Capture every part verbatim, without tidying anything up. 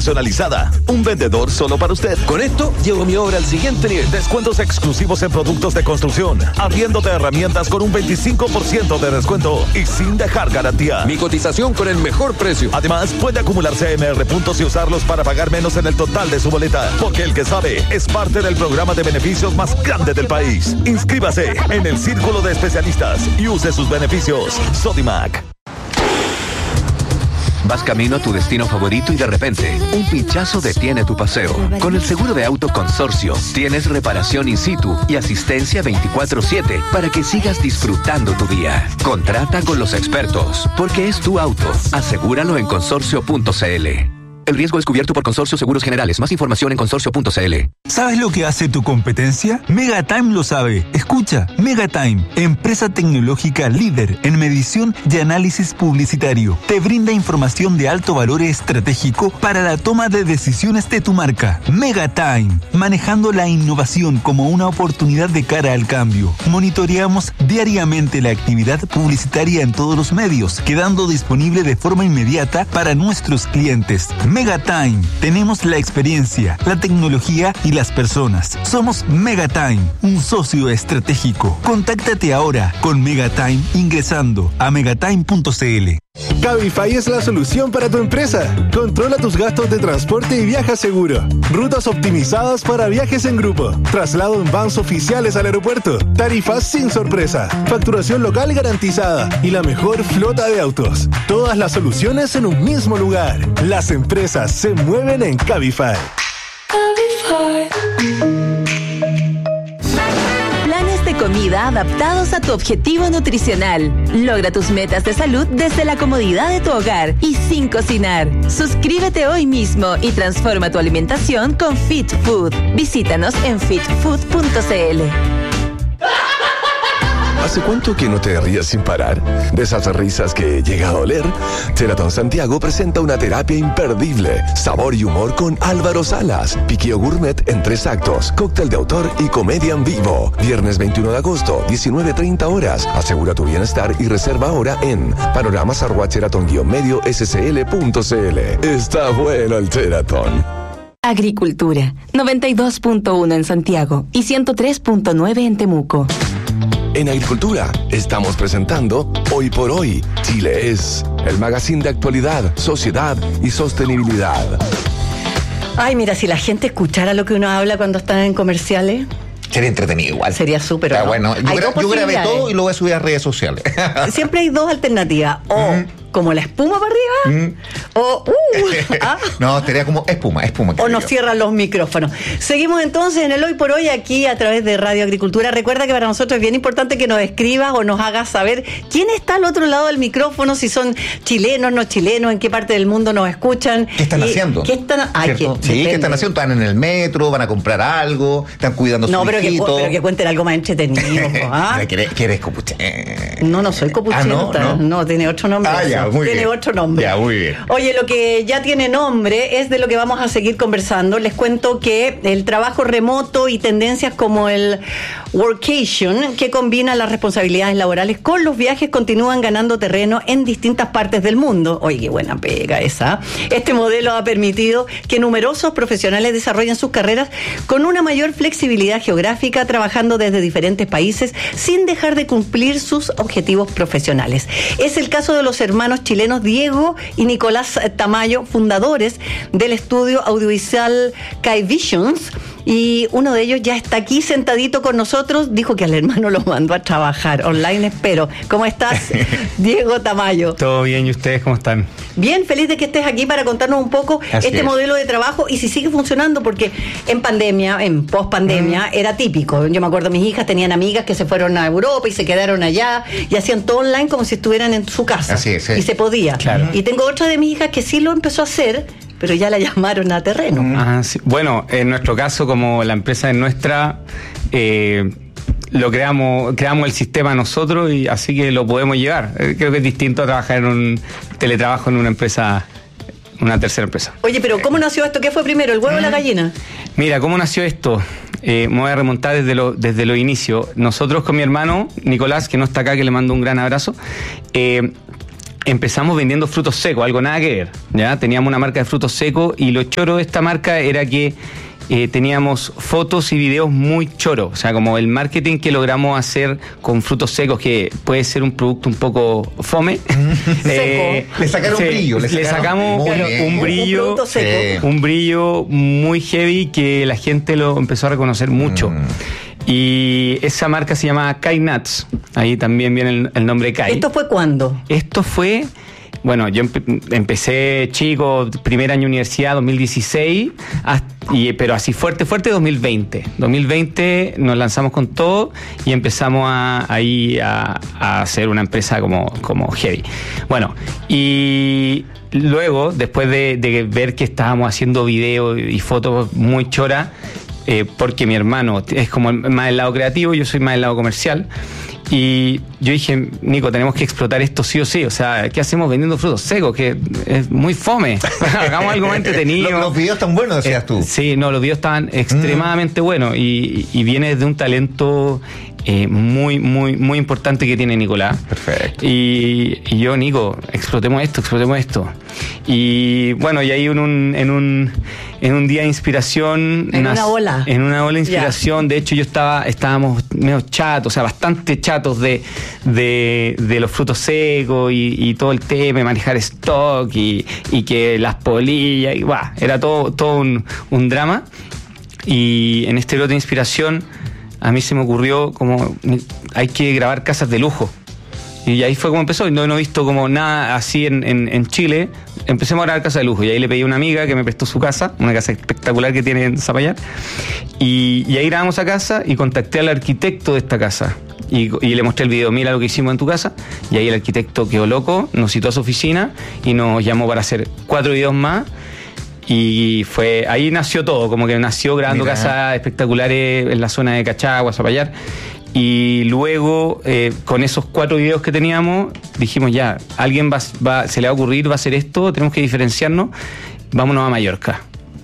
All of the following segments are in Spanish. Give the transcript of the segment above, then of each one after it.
personalizada. Un vendedor solo para usted. Con esto, llevo mi obra al siguiente nivel. Descuentos exclusivos en productos de construcción. Arriéndote herramientas con un veinticinco por ciento de descuento y sin dejar garantía. Mi cotización con el mejor precio. Además, puede acumular C M R puntos y usarlos para pagar menos en el total de su boleta. Porque el que sabe es parte del programa de beneficios más grande del país. Inscríbase en el Círculo de Especialistas y use sus beneficios. Sodimac. Vas camino a tu destino favorito y de repente, un pinchazo detiene tu paseo. Con el seguro de auto Consorcio, tienes reparación in situ y asistencia veinticuatro siete para que sigas disfrutando tu día. Contrata con los expertos, porque es tu auto. Asegúralo en consorcio punto c l. El riesgo es cubierto por Consorcio Seguros Generales. Más información en consorcio punto c l. ¿Sabes lo que hace tu competencia? Megatime lo sabe. Escucha, Megatime, empresa tecnológica líder en medición y análisis publicitario. Te brinda información de alto valor estratégico para la toma de decisiones de tu marca. Megatime, manejando la innovación como una oportunidad de cara al cambio. Monitoreamos diariamente la actividad publicitaria en todos los medios, quedando disponible de forma inmediata para nuestros clientes. Megatime. Tenemos la experiencia, la tecnología y las personas. Somos Megatime, un socio estratégico. Contáctate ahora con Megatime ingresando a megatime punto c l. Cabify es la solución para tu empresa. Controla tus gastos de transporte y viaja seguro. Rutas optimizadas para viajes en grupo. Traslado en vans oficiales al aeropuerto. Tarifas sin sorpresa. Facturación local garantizada. Y la mejor flota de autos. Todas las soluciones en un mismo lugar. Las empresas se mueven en Cabify. Cabify. De comida adaptados a tu objetivo nutricional. Logra tus metas de salud desde la comodidad de tu hogar y sin cocinar. Suscríbete hoy mismo y transforma tu alimentación con Fit Food. Visítanos en fit food punto c l. ¿Hace cuánto que no te rías sin parar? De esas risas que llega a doler. Sheraton Santiago presenta una terapia imperdible. Sabor y humor con Álvaro Salas. Piqueo gourmet en tres actos. Cóctel de autor y comedia en vivo. Viernes veintiuno de agosto, diecinueve treinta horas. Asegura tu bienestar y reserva ahora en panoramas arroba sheraton guion medio s c l punto c l. Está bueno el Sheraton. Agricultura. noventa y dos punto uno en Santiago y ciento tres punto nueve en Temuco. En Agricultura estamos presentando Hoy por Hoy, Chile es, el magazine de actualidad, sociedad y sostenibilidad. Ay, mira, si la gente escuchara lo que uno habla cuando está en comerciales... Sería entretenido igual. Sería súper. Pero bueno, yo, gra- yo grabé todo y lo voy a subir a redes sociales. Siempre hay dos alternativas. O mm. como la espuma para arriba, mm. o... Uh, ¿ah? No, sería como espuma, espuma. O nos cierran los micrófonos. Seguimos entonces en el Hoy por Hoy aquí a través de Radio Agricultura. Recuerda que para nosotros es bien importante que nos escribas o nos hagas saber quién está al otro lado del micrófono, si son chilenos, no chilenos, en qué parte del mundo nos escuchan. ¿Qué están haciendo? ¿Qué están, ay, ¿qué, sí, ¿qué están haciendo? Están en el metro, van a comprar algo, están cuidando no, su pero hijito. Que, pero que cuenten algo más entretenido. ¿Ah? ¿Quieres, quieres copuchenta? No, no soy copuchenta. Ah, no, no. no, tiene otro nombre. Ah, ya, muy tiene bien. otro nombre. Ya, muy bien. Oye, lo que ya tiene nombre es de lo que vamos a seguir conversando. Les cuento que el trabajo remoto y tendencias como el workation, que combina las responsabilidades laborales con los viajes, continúan ganando terreno en distintas partes del mundo. Oye, qué buena pega esa. Este modelo ha permitido que numerosos profesionales desarrollen sus carreras con una mayor flexibilidad geográfica, trabajando desde diferentes países sin dejar de cumplir sus objetivos profesionales. Es el caso de los hermanos chilenos Diego y Nicolás Tamayo, fundadores del estudio audiovisual Kai Visions, y uno de ellos ya está aquí sentadito con nosotros. Dijo que al hermano lo mandó a trabajar online, espero. ¿Cómo estás, Diego Tamayo? Todo bien, ¿y ustedes cómo están? Bien, feliz de que estés aquí para contarnos un poco Así este es. modelo de trabajo y si sigue funcionando, porque en pandemia, en post-pandemia, mm. era típico. Yo me acuerdo, mis hijas tenían amigas que se fueron a Europa y se quedaron allá y hacían todo online como si estuvieran en su casa. Así es, sí. Y se podía. Claro. Y tengo otra de mis hijas que sí lo empezó a hacer, pero ya la llamaron a terreno. Ajá, sí. Bueno, en nuestro caso, como la empresa es nuestra, eh, lo creamos, creamos el sistema nosotros y así que lo podemos llevar. Creo que es distinto a trabajar en un teletrabajo en una empresa, una tercera empresa. Oye, pero ¿cómo nació esto? ¿Qué fue primero, el huevo o la gallina? Mira, ¿cómo nació esto? Eh, me voy a remontar desde lo, desde los inicios. Nosotros con mi hermano Nicolás, que no está acá, que le mando un gran abrazo, eh, empezamos vendiendo frutos secos, algo nada que ver, ¿ya? Teníamos una marca de frutos secos y lo choro de esta marca era que eh, teníamos fotos y videos muy choros, o sea, como el marketing que logramos hacer con frutos secos, que puede ser un producto un poco fome. eh, le sacaron sí, brillo, le, le sacaron sacamos un, un brillo, un, seco. un brillo muy heavy que la gente lo empezó a reconocer mucho. Mm. Y esa marca se llama Kai Nuts. Ahí también viene el, el nombre Kai. ¿Esto fue cuándo? Esto fue, bueno, yo empe- empecé chico, primer año universidad, dos mil dieciséis, hasta, y, pero así fuerte, fuerte, dos mil veinte. dos mil veinte nos lanzamos con todo y empezamos a, ahí a, a hacer una empresa como, como heavy. Bueno, y luego, después de, de ver que estábamos haciendo videos y fotos muy choras, Eh, porque mi hermano es como más del lado creativo, yo soy más del lado comercial, y yo dije, Nico, tenemos que explotar esto sí o sí, o sea, ¿qué hacemos vendiendo frutos secos? Que es muy fome, hagamos algo más entretenido. los, los videos están buenos, decías tú. Eh, sí, no, los videos estaban extremadamente mm. buenos, y, y viene de un talento eh, muy, muy, muy importante que tiene Nicolás. Perfecto. Y, y yo, Nico, explotemos esto, explotemos esto. Y bueno, y ahí en un, en un, en un día de inspiración. En nas, una ola. En una ola de inspiración. Yeah. De hecho, yo estaba, estábamos medio chatos, o sea, bastante chatos de, de, de los frutos secos y, y todo el tema, de manejar stock y, y que las polillas, y bah, era todo, todo un, un drama. Y en este brote de inspiración, a mí se me ocurrió como hay que grabar casas de lujo. Y ahí fue como empezó, y no, no he visto como nada así en, en, en Chile. Empecemos a grabar casa de lujo, y ahí le pedí a una amiga que me prestó su casa, una casa espectacular que tiene en Zapallar, y, y ahí grabamos a casa y contacté al arquitecto de esta casa. Y, y le mostré el video, mira lo que hicimos en tu casa, y ahí el arquitecto quedó loco, nos citó a su oficina y nos llamó para hacer cuatro videos más. Y fue ahí nació todo, como que nació grabando Mira. casas espectaculares en la zona de Cachagua, Zapallar. Y luego, eh, con esos cuatro videos que teníamos, dijimos ya, alguien va, va, se le va a ocurrir, va a hacer esto, tenemos que diferenciarnos, vámonos a Mallorca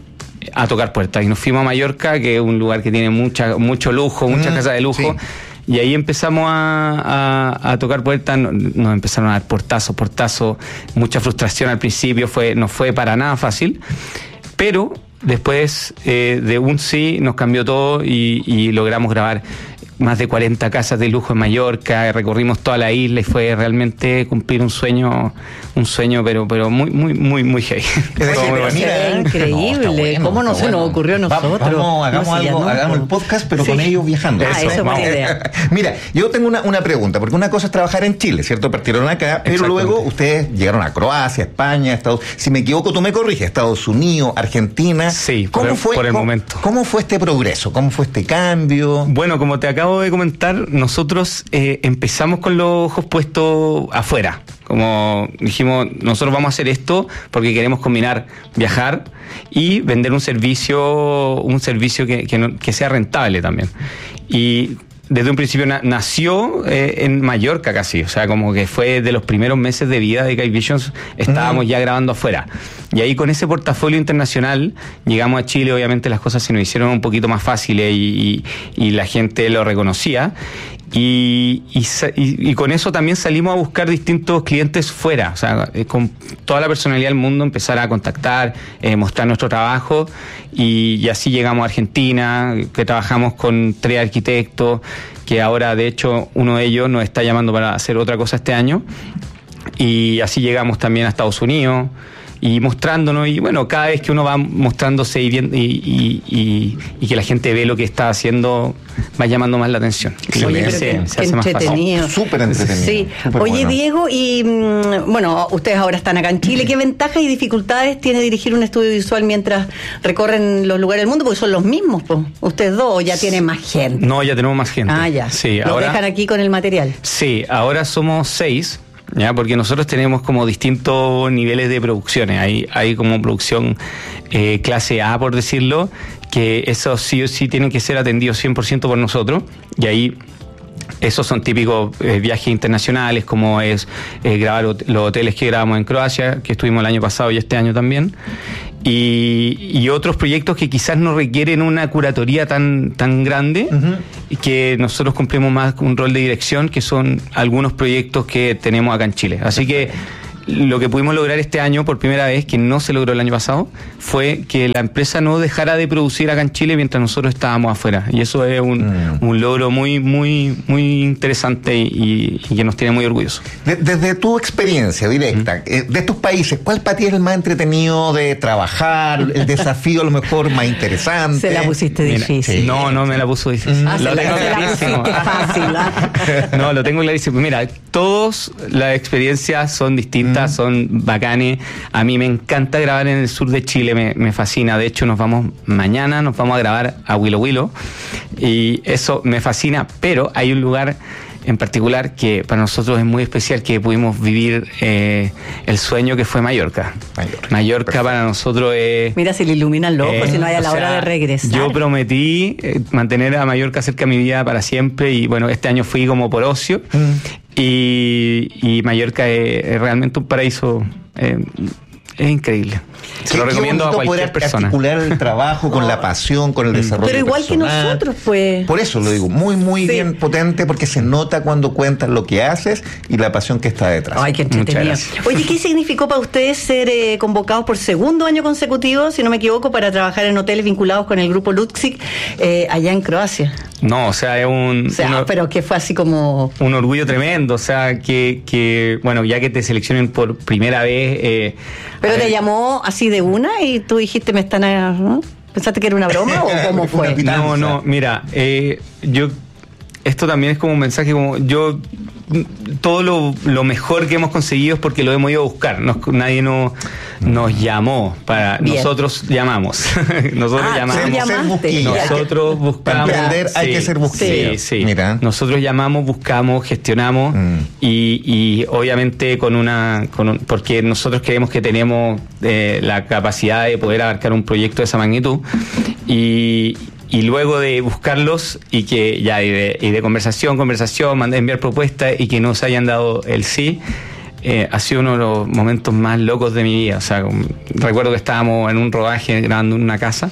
a tocar puertas. Y nos fuimos a Mallorca, que es un lugar que tiene mucha, mucho lujo, muchas mm, casas de lujo. Sí. Y ahí empezamos a, a, a tocar puertas, nos empezaron a dar portazos, portazos, mucha frustración al principio, fue, no fue para nada fácil, pero después eh, de un sí nos cambió todo y, y logramos grabar más de cuarenta casas de lujo en Mallorca, recorrimos toda la isla y fue realmente cumplir un sueño, un sueño pero pero muy muy muy muy heavy. Es increíble, no, bueno, ¿cómo no se bueno. nos ocurrió a nosotros? Vamos, hagamos no, algo, no, hagamos el podcast pero sí. con ellos viajando. Ah, eso, eso es buena idea. Mira, yo tengo una, una pregunta, porque una cosa es trabajar en Chile, ¿cierto? Partieron acá, pero luego ustedes llegaron a Croacia, España, Estados, si me equivoco tú me corriges, Estados Unidos, Argentina. Sí, ¿Cómo por, fue, por el cómo, momento. ¿Cómo fue este progreso? ¿Cómo fue este cambio? Bueno, como te acabo de comentar, nosotros eh, empezamos con los ojos puestos afuera. Como dijimos, nosotros vamos a hacer esto porque queremos combinar viajar y vender un servicio, un servicio que, que, no, que sea rentable también. Y desde un principio na- nació eh, en Mallorca casi, o sea, como que fue de los primeros meses de vida de Kai Visions, estábamos mm. ya grabando afuera. Y ahí con ese portafolio internacional llegamos a Chile, obviamente las cosas se nos hicieron un poquito más fáciles y, y, y la gente lo reconocía. Y, y, y con eso también salimos a buscar distintos clientes fuera, o sea, con toda la personalidad del mundo empezar a contactar, eh, mostrar nuestro trabajo y, y así llegamos a Argentina, que trabajamos con tres arquitectos, que ahora de hecho uno de ellos nos está llamando para hacer otra cosa este año, y así llegamos también a Estados Unidos. Y mostrándonos, y bueno, cada vez que uno va mostrándose y, viendo, y, y, y, y que la gente ve lo que está haciendo, va llamando más la atención. Sí, oye, se, que, se hace más fácil. Súper entretenido. Sí. Super oye, bueno. Diego, y bueno, ustedes ahora están acá en Chile. ¿Qué ventajas y dificultades tiene dirigir un estudio visual mientras recorren los lugares del mundo? Porque son los mismos, pues. Ustedes dos, o ya tienen más gente. No, ya tenemos más gente. Ah, ya. Sí, ¿Los ahora, dejan aquí con el material? Sí, ahora somos seis. Ya, porque nosotros tenemos como distintos niveles de producciones. Hay, hay como producción eh, clase A, por decirlo, que esos sí o sí tienen que ser atendidos cien por ciento por nosotros. Y ahí esos son típicos eh, viajes internacionales, como es eh, grabar hot- los hoteles que grabamos en Croacia, que estuvimos el año pasado y este año también. Y, y otros proyectos que quizás no requieren una curatoría tan, tan grande, uh-huh. y que nosotros cumplimos más un rol de dirección, que son algunos proyectos que tenemos acá en Chile. Así que lo que pudimos lograr este año, por primera vez, que no se logró el año pasado, fue que la empresa no dejara de producir acá en Chile mientras nosotros estábamos afuera. Y eso es un, mm. un logro muy, muy, muy interesante y, y que nos tiene muy orgullosos. De, desde tu experiencia directa, mm. eh, de estos países, ¿cuál para ti es el más entretenido de trabajar? El desafío a lo mejor más interesante. Se la pusiste Mira, difícil. Sí. No, no me la puso difícil. Ah, lo se tengo la, clarísimo. Se la fácil, ¿eh? No, lo tengo clarísimo. Mira, todas las experiencias son distintas, mm. son bacanes. A mí me encanta grabar en el sur de Chile, me, me fascina. De hecho, nos vamos mañana, nos vamos a grabar a Huilo Huilo y eso me fascina, pero hay un lugar en particular que para nosotros es muy especial, que pudimos vivir eh, el sueño que fue Mallorca. Mallorca, Mallorca Perfecto. Para nosotros es... Mira, se le iluminan los ojos, eh, si no hay a la hora sea, de regresar. Yo prometí eh, mantener a Mallorca cerca de mi vida para siempre y bueno, este año fui como por ocio mm. y, y Mallorca es, es realmente un paraíso, eh, es increíble. Se lo recomiendo a cualquier persona. Articular el trabajo con la pasión, con el desarrollo Pero igual personal. Que nosotros, pues. Por eso lo digo, muy, muy sí. bien potente, porque se nota cuando cuentas lo que haces y la pasión que está detrás. Ay, qué entretenido. Oye, ¿qué significó para ustedes ser eh, convocados por segundo año consecutivo, si no me equivoco, para trabajar en hoteles vinculados con el grupo Luksic eh, allá en Croacia? No, o sea, es un... O sea, un pero que fue así como... Un orgullo tremendo, o sea, que, que bueno, ya que te seleccionen por primera vez... Eh, pero te ver, llamó así de una y tú dijiste, me están... A, ¿no? ¿Pensaste que era una broma o cómo fue? No, no, mira, eh, yo... Esto también es como un mensaje como... yo todo lo, lo mejor que hemos conseguido es porque lo hemos ido a buscar. Nos, nadie no, nos llamó. para Bien. Nosotros llamamos. nosotros ah, llamamos. Nosotros buscamos. Para emprender hay sí, que ser busquillos. Sí, sí. Mira. Nosotros llamamos, buscamos, gestionamos mm. y, y obviamente con una... Con un, porque nosotros creemos que tenemos eh, la capacidad de poder abarcar un proyecto de esa magnitud y... Y luego de buscarlos y que ya y de, y de conversación, conversación, mandé enviar propuestas y que nos hayan dado el sí, eh, ha sido uno de los momentos más locos de mi vida. O sea, um, recuerdo que estábamos en un rodaje grabando en una casa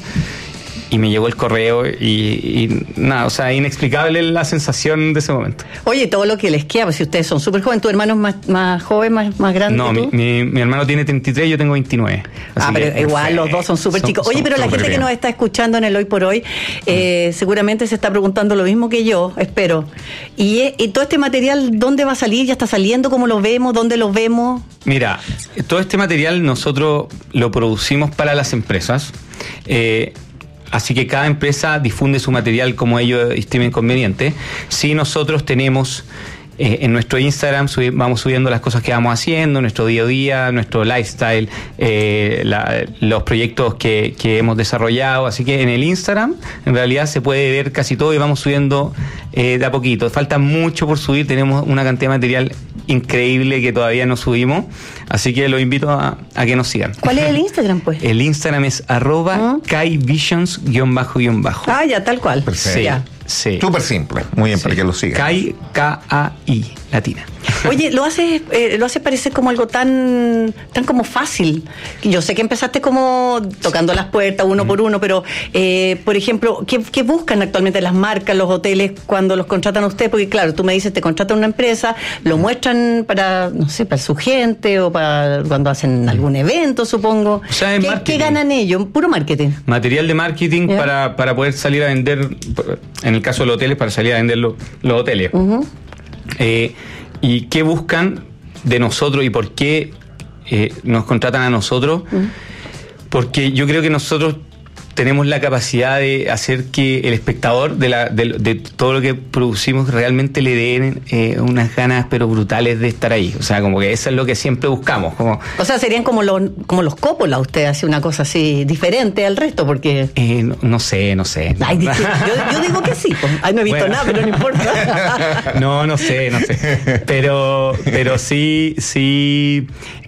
y me llegó el correo y, y nada, o sea, inexplicable la sensación de ese momento. Oye, todo lo que les queda, pues si ustedes son súper jóvenes, ¿tu hermano es más, más joven, más, más grande no, que tú? Mi, mi, mi hermano tiene treinta y tres, yo tengo veintinueve. Ah, pero igual perfecto. Los dos son súper chicos. Oye, pero la gente bien. Que nos está escuchando en el Hoy por Hoy, eh, mm. seguramente se está preguntando lo mismo que yo, espero. Y, y todo este material, ¿dónde va a salir? ¿Ya está saliendo? ¿Cómo lo vemos? ¿Dónde lo vemos? Mira, todo este material nosotros lo producimos para las empresas. Eh, Así que cada empresa difunde su material como ellos estimen conveniente. Si nosotros tenemos eh, en nuestro Instagram, sub, vamos subiendo las cosas que vamos haciendo, nuestro día a día, nuestro lifestyle, eh, la, los proyectos que, que hemos desarrollado. Así que en el Instagram, en realidad, se puede ver casi todo y vamos subiendo eh, de a poquito. Falta mucho por subir, tenemos una cantidad de material increíble que todavía no subimos, así que los invito a, a que nos sigan. ¿Cuál es el Instagram, pues? El Instagram es arroba ¿Ah? kaivisions guión bajo guión bajo. Ah, ya, tal cual. Perfecto. Sí, ya. sí. Súper simple, muy bien, sí. Para que lo sigan. Kai, K A I, latina. Oye, lo hace eh, lo hace parecer como algo tan tan como fácil. Yo sé que empezaste como tocando las puertas uno mm. por uno, pero eh, por ejemplo, ¿qué, ¿qué buscan actualmente las marcas, los hoteles cuando los contratan a usted? Porque claro, tú me dices, te contratan una empresa, lo muestran para, no sé, para su gente o para cuando hacen algún evento, supongo. O sea, ¿Qué, ¿Qué ganan ellos? Puro marketing. Material de marketing ¿Ya? para, para poder salir a vender, en el caso de los hoteles, para salir a vender los, los hoteles. Uh-huh. Eh, ¿Y qué buscan de nosotros y por qué eh, nos contratan a nosotros? Uh-huh. Porque yo creo que nosotros tenemos la capacidad de hacer que el espectador de, la, de, de todo lo que producimos realmente le den eh, unas ganas pero brutales de estar ahí. O sea, como que eso es lo que siempre buscamos. Como, o sea, serían como los como los Coppola, usted hace una cosa así diferente al resto, porque... Eh, no, no sé, no sé. Ay, yo, yo digo que sí. Pues. Ay, no he visto bueno. nada, pero no importa. no, no sé, no sé. Pero, pero sí, sí...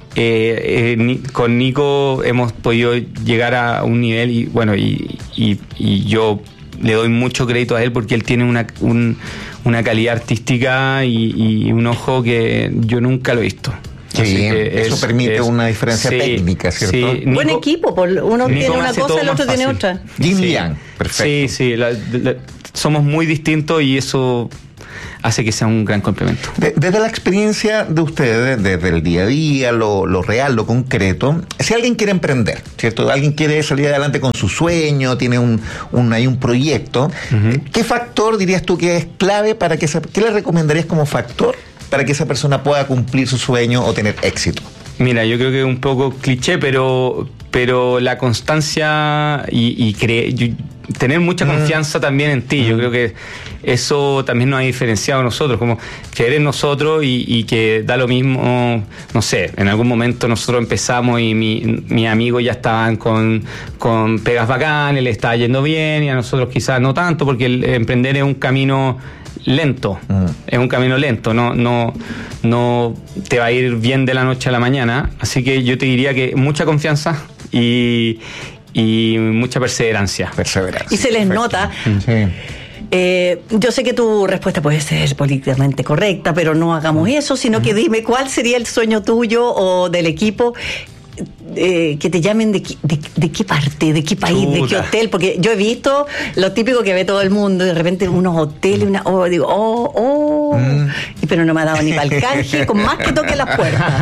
Eh, eh, con Nico hemos podido llegar a un nivel y bueno y, y, y yo le doy mucho crédito a él porque él tiene una, un, una calidad artística y, y un ojo que yo nunca lo he visto. Sí, eso es, permite es, una diferencia sí, técnica, ¿cierto? Sí, Nico, buen equipo, uno Nico tiene una cosa, el otro tiene otra. Yin sí, Yang, perfecto. Sí, sí, la, la, somos muy distintos y eso hace que sea un gran complemento. De, desde la experiencia de ustedes, desde el día a día, lo, lo real, lo concreto, si alguien quiere emprender, ¿cierto? Alguien quiere salir adelante con su sueño, tiene un, un, hay un proyecto, uh-huh. ¿qué factor dirías tú que es clave para que esa, qué le recomendarías como factor para que esa persona pueda cumplir su sueño o tener éxito? Mira, yo creo que es un poco cliché, pero, pero la constancia y, y cre- yo, tener mucha confianza mm. también en ti. Mm. Yo creo que eso también nos ha diferenciado a nosotros, como creer en nosotros y, y que da lo mismo, no sé, en algún momento nosotros empezamos y mi, mis amigos ya estaban con, con pegas bacanas, le estaba yendo bien y a nosotros quizás no tanto, porque el emprender es un camino lento, uh-huh. es un camino lento, no, no, no te va a ir bien de la noche a la mañana, así que yo te diría que mucha confianza y, y mucha perseverancia. Perseverancia. Y se les Perfecto. Nota. Sí. Eh, yo sé que tu respuesta puede ser políticamente correcta, pero no hagamos eso, sino que dime cuál sería el sueño tuyo o del equipo. Eh, que te llamen de, de, de qué parte, de qué país, Chuta. De qué hotel, porque yo he visto lo típico que ve todo el mundo, y de repente unos hoteles, una, oh, digo, oh, oh, mm. pero no me ha dado ni para el canje, con más que toque las puertas.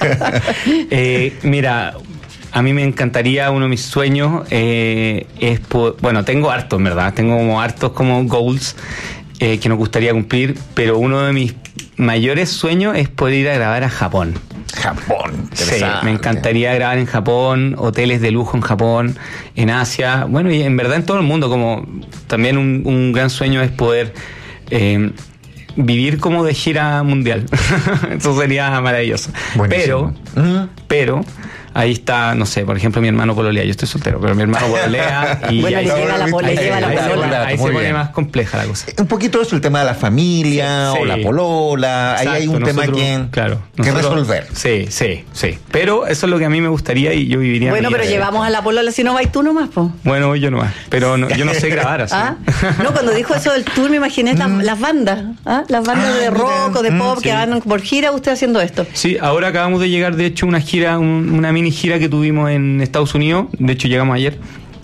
eh, mira, a mí me encantaría, uno de mis sueños eh, es, bueno, tengo hartos, ¿verdad? Tengo como hartos como goals eh, que nos gustaría cumplir, pero uno de mis mayores sueños es poder ir a grabar a Japón. Japón, sí, me encantaría grabar en Japón, hoteles de lujo en Japón, en Asia, bueno, y en verdad en todo el mundo, como también un, un gran sueño es poder eh, vivir como de gira mundial. Eso sería maravilloso. Buenísimo. Pero, uh-huh. pero ahí está, no sé, por ejemplo, mi hermano pololea, yo estoy soltero, pero mi hermano pololea y bueno, ahí, le lleva la pole, ahí, lleva la ahí, polola. ahí, ahí se pone más compleja la cosa. Un poquito eso, el tema de la familia sí, o sí. la polola, Exacto, ahí hay un nosotros, tema que, claro, que resolver. Sí, sí, sí. Pero eso es lo que a mí me gustaría y yo viviría. Bueno, pero llevamos a la polola, si no vais tú nomás, po. Bueno, voy yo nomás, pero no, yo no sé grabar así. ¿Ah? No, cuando dijo eso del tour me imaginé las, mm. las bandas, ¿ah? las bandas ah, de rock mira. o de pop mm, que sí. van por gira, usted haciendo esto. Sí, ahora acabamos de llegar, de hecho, una gira, un, una mini gira que tuvimos en Estados Unidos, de hecho llegamos ayer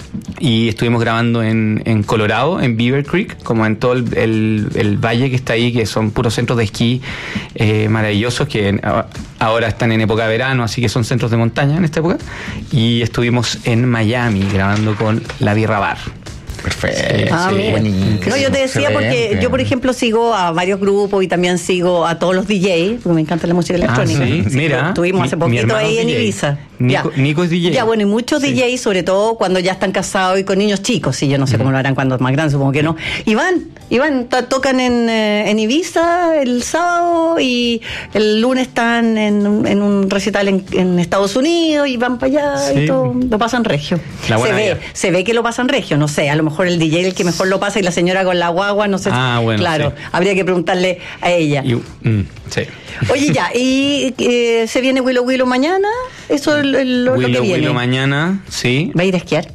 y estuvimos grabando en, en Colorado, en Beaver Creek, como en todo el, el, el valle que está ahí, que son puros centros de esquí eh, maravillosos que en, ahora están en época de verano, así que son centros de montaña en esta época, y estuvimos en Miami grabando con La Birra Bar. Perfecto. Ah, sí, no, yo te decía porque yo, por ejemplo, sigo a varios grupos y también sigo a todos los D Js, porque me encanta la música electrónica. Ah, sí, así mira. Estuvimos hace poquito ahí en Ibiza. Nico, Nico es D J. Ya, bueno, y muchos sí. D Js, sobre todo cuando ya están casados y con niños chicos, sí, yo no sé mm. cómo lo harán cuando es más grande, supongo que no. Y van, y van, t- tocan en, eh, en Ibiza el sábado y el lunes están en, en un recital en, en Estados Unidos y van para allá sí. y todo, lo pasan regio. Se ve, vida. se ve que lo pasan regio, no sé, a lo mejor el D J es el que mejor lo pasa y la señora con la guagua, no sé. Ah, bueno, claro, sí. habría que preguntarle a ella. Y, mm, sí. Oye, ya, ¿y eh, se viene Willow Willow mañana? Eso es lo, Willow, lo que viene. Willow mañana, sí. ¿Va a ir a esquiar?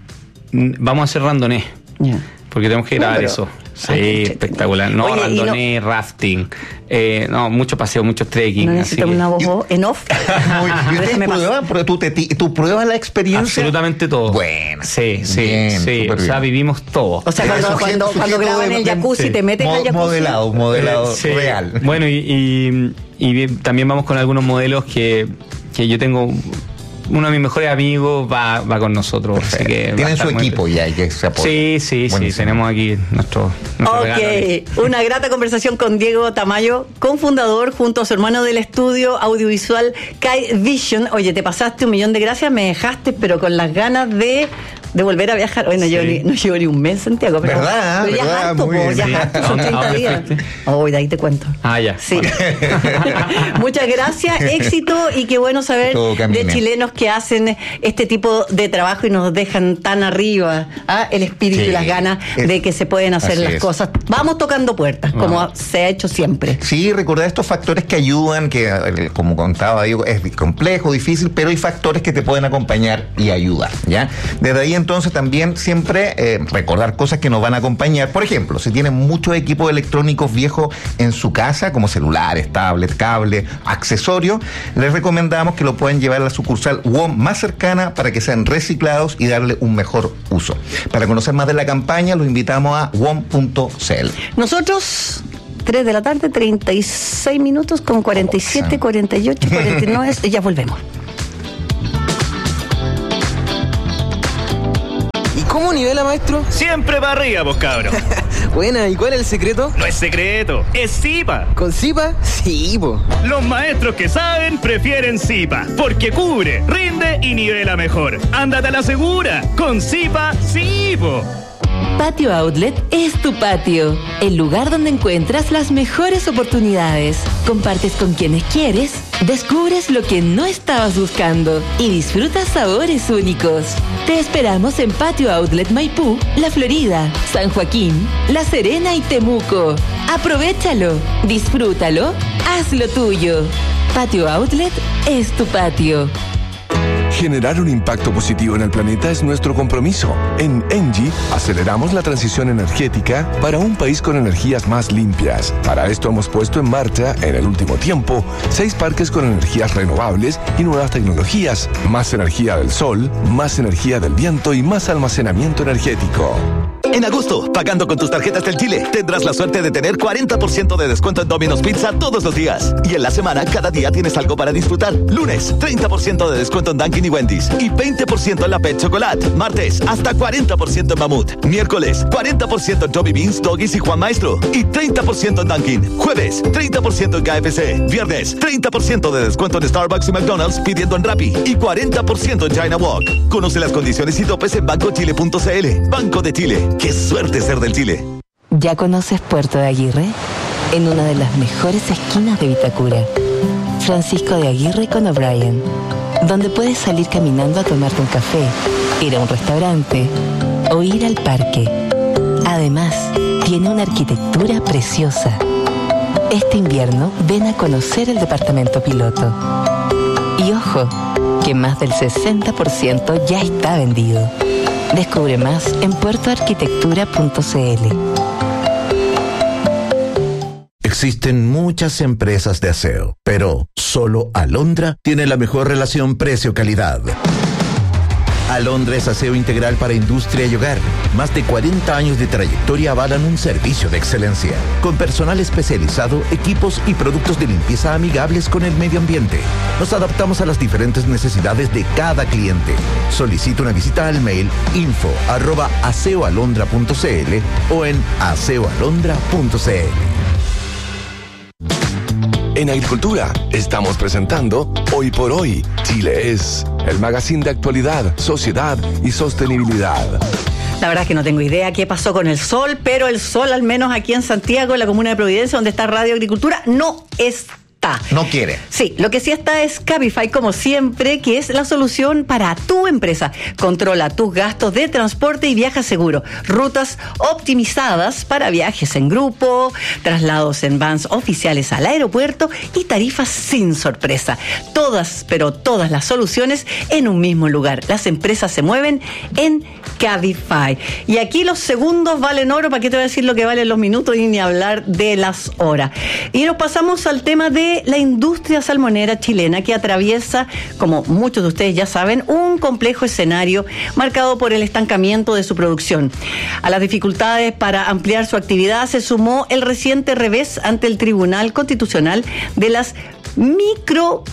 Vamos a hacer randonés. Yeah. Porque tenemos que grabar no, eso. Sí, Ay, espectacular. No, Oye, randonés, no, rafting. Eh, no, mucho paseo, mucho trekking. ¿No necesitas una voz en off? Muy, ¿Tú, te, ¿Tú pruebas la experiencia? Absolutamente todo. Bueno. Sí, sí, bien, sí. O sea, vivimos todo. O sea, cuando, sujeto, cuando, sujeto cuando graban en el jacuzzi, sí. te metes en el jacuzzi. Modelado, modelado sí. real. Bueno, y, y, y también vamos con algunos modelos que, que yo tengo... Uno de mis mejores amigos va, va con nosotros. Así que tienen su equipo ya y que se apoya. Sí, sí, Buenísimo. sí. Tenemos aquí nuestro, nuestro Ok, regalo. Una grata conversación con Diego Tamayo, cofundador junto a su hermano del estudio audiovisual Kai Vision. Oye, te pasaste un millón de gracias, me dejaste, pero con las ganas de... de volver a viajar. Hoy no, sí. llevo ni, no llevo ni un mes, Santiago. Pero, ¿verdad? pero ya ¿verdad? harto, po, ya sí. harto, son treinta días. Hoy de ahí te cuento. Ah, ya. Sí. Muchas gracias, éxito y qué bueno saber de chilenos que hacen este tipo de trabajo y nos dejan tan arriba ¿ah? el espíritu sí. y las ganas es, de que se pueden hacer las es. cosas. Vamos tocando puertas, como ah. se ha hecho siempre. Sí, recordar estos factores que ayudan, que como contaba Diego, es complejo, difícil, pero hay factores que te pueden acompañar y ayudar, ¿ya? Desde ahí entonces también siempre eh, recordar cosas que nos van a acompañar. Por ejemplo, si tienen muchos equipos electrónicos viejos en su casa, como celulares, tablets, cable, accesorios, les recomendamos que lo puedan llevar a la sucursal W O M más cercana para que sean reciclados y darle un mejor uso. Para conocer más de la campaña, los invitamos a W O M punto C L. Nosotros tres de la tarde, treinta y seis minutos con cuarenta y siete, cuarenta y ocho, cuarenta y nueve. Ya volvemos. ¿Cómo nivela, maestro? Siempre para arriba, vos cabros. Buena, ¿y cuál es el secreto? No es secreto, es Zipa. ¿Con Zipa? Sí, po. Los maestros que saben prefieren Zipa, porque cubre, rinde y nivela mejor. Ándate a la segura, con Zipa, sí, po. Patio Outlet es tu patio, el lugar donde encuentras las mejores oportunidades. Compartes con quienes quieres, descubres lo que no estabas buscando y disfrutas sabores únicos. Te esperamos en Patio Outlet Maipú, La Florida, San Joaquín, La Serena y Temuco. Aprovéchalo, disfrútalo, hazlo tuyo. Patio Outlet es tu patio. Generar un impacto positivo en el planeta es nuestro compromiso. En Engie aceleramos la transición energética para un país con energías más limpias. Para esto hemos puesto en marcha, en el último tiempo, seis parques con energías renovables y nuevas tecnologías, más energía del sol, más energía del viento y más almacenamiento energético. En agosto, pagando con tus tarjetas del Chile, tendrás la suerte de tener cuarenta por ciento de descuento en Domino's Pizza todos los días. Y en la semana, cada día tienes algo para disfrutar. Lunes, treinta por ciento de descuento en Dunkin' y Wendy's. Y veinte por ciento en la Pet Chocolate. Martes, hasta cuarenta por ciento en Mamut. Miércoles, cuarenta por ciento en Toby Beans, Doggies y Juan Maestro. Y treinta por ciento en Dunkin'. Jueves, treinta por ciento en K F C. Viernes, treinta por ciento de descuento en Starbucks y McDonald's pidiendo en Rappi. Y cuarenta por ciento en China Walk. Conoce las condiciones y topes en banco chile punto c l. Banco de Chile. ¡Qué suerte ser del Chile! ¿Ya conoces Puerto de Aguirre? En una de las mejores esquinas de Vitacura. Francisco de Aguirre con O'Brien, donde puedes salir caminando a tomarte un café, ir a un restaurante o ir al parque. Además, tiene una arquitectura preciosa. Este invierno ven a conocer el departamento piloto. Y ojo, que más del sesenta por ciento ya está vendido. Descubre más en puerto arquitectura punto c l. Existen muchas empresas de aseo, pero solo Alondra tiene la mejor relación precio-calidad. Alondra es aseo integral para industria y hogar. Más de cuarenta años de trayectoria avalan un servicio de excelencia, con personal especializado, equipos y productos de limpieza amigables con el medio ambiente. Nos adaptamos a las diferentes necesidades de cada cliente. Solicita una visita al mail info arroba aseoalondra punto c l o en aseoalondra punto c l. En Agricultura estamos presentando Hoy por Hoy, Chile es, el magazine de actualidad, sociedad y sostenibilidad. La verdad es que no tengo idea qué pasó con el sol, pero el sol, al menos aquí en Santiago, en la comuna de Providencia, donde está Radio Agricultura, no está. No quiere. Sí, lo que sí está es Cabify, como siempre, que es la solución para tu empresa. Controla tus gastos de transporte y viaja seguro. Rutas optimizadas para viajes en grupo, traslados en vans oficiales al aeropuerto y tarifas sin sorpresa. Todas, pero todas las soluciones en un mismo lugar. Las empresas se mueven en Cabify. Y aquí los segundos valen oro. ¿Para qué te voy a decir lo que valen los minutos y ni hablar de las horas? Y nos pasamos al tema de la industria salmonera chilena, que atraviesa, como muchos de ustedes ya saben, un complejo escenario marcado por el estancamiento de su producción. A las dificultades para ampliar su actividad se sumó el reciente revés ante el Tribunal Constitucional de las micro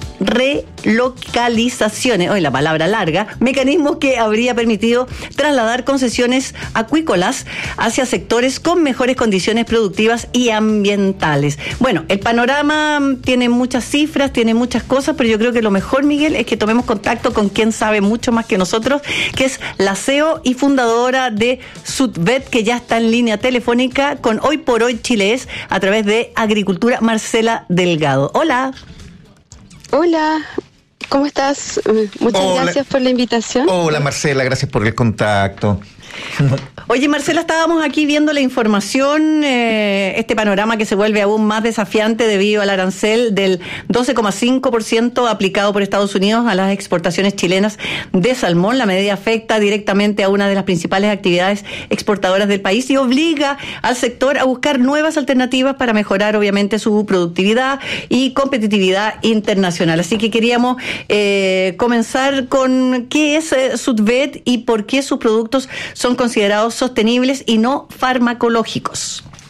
relocalizaciones, hoy la palabra larga, mecanismo que habría permitido trasladar concesiones acuícolas hacia sectores con mejores condiciones productivas y ambientales. Bueno, el panorama tiene muchas cifras, tiene muchas cosas, pero yo creo que lo mejor, Miguel, es que tomemos contacto con quien sabe mucho más que nosotros, que es la C E O y fundadora de Sudvet, que ya está en línea telefónica con Hoy por Hoy Chile es, a través de Agricultura, Marcela Delgado. Hola. Hola, ¿cómo estás? Muchas Hola. Gracias por la invitación. Hola Marcela, gracias por el contacto. Oye, Marcela, estábamos aquí viendo la información, eh, este panorama que se vuelve aún más desafiante debido al arancel del doce coma cinco por ciento aplicado por Estados Unidos a las exportaciones chilenas de salmón. La medida afecta directamente a una de las principales actividades exportadoras del país y obliga al sector a buscar nuevas alternativas para mejorar, obviamente, su productividad y competitividad internacional. Así que queríamos eh, comenzar con qué es eh, Sudvet y por qué sus productos son considerados sostenibles y no farmacológicos.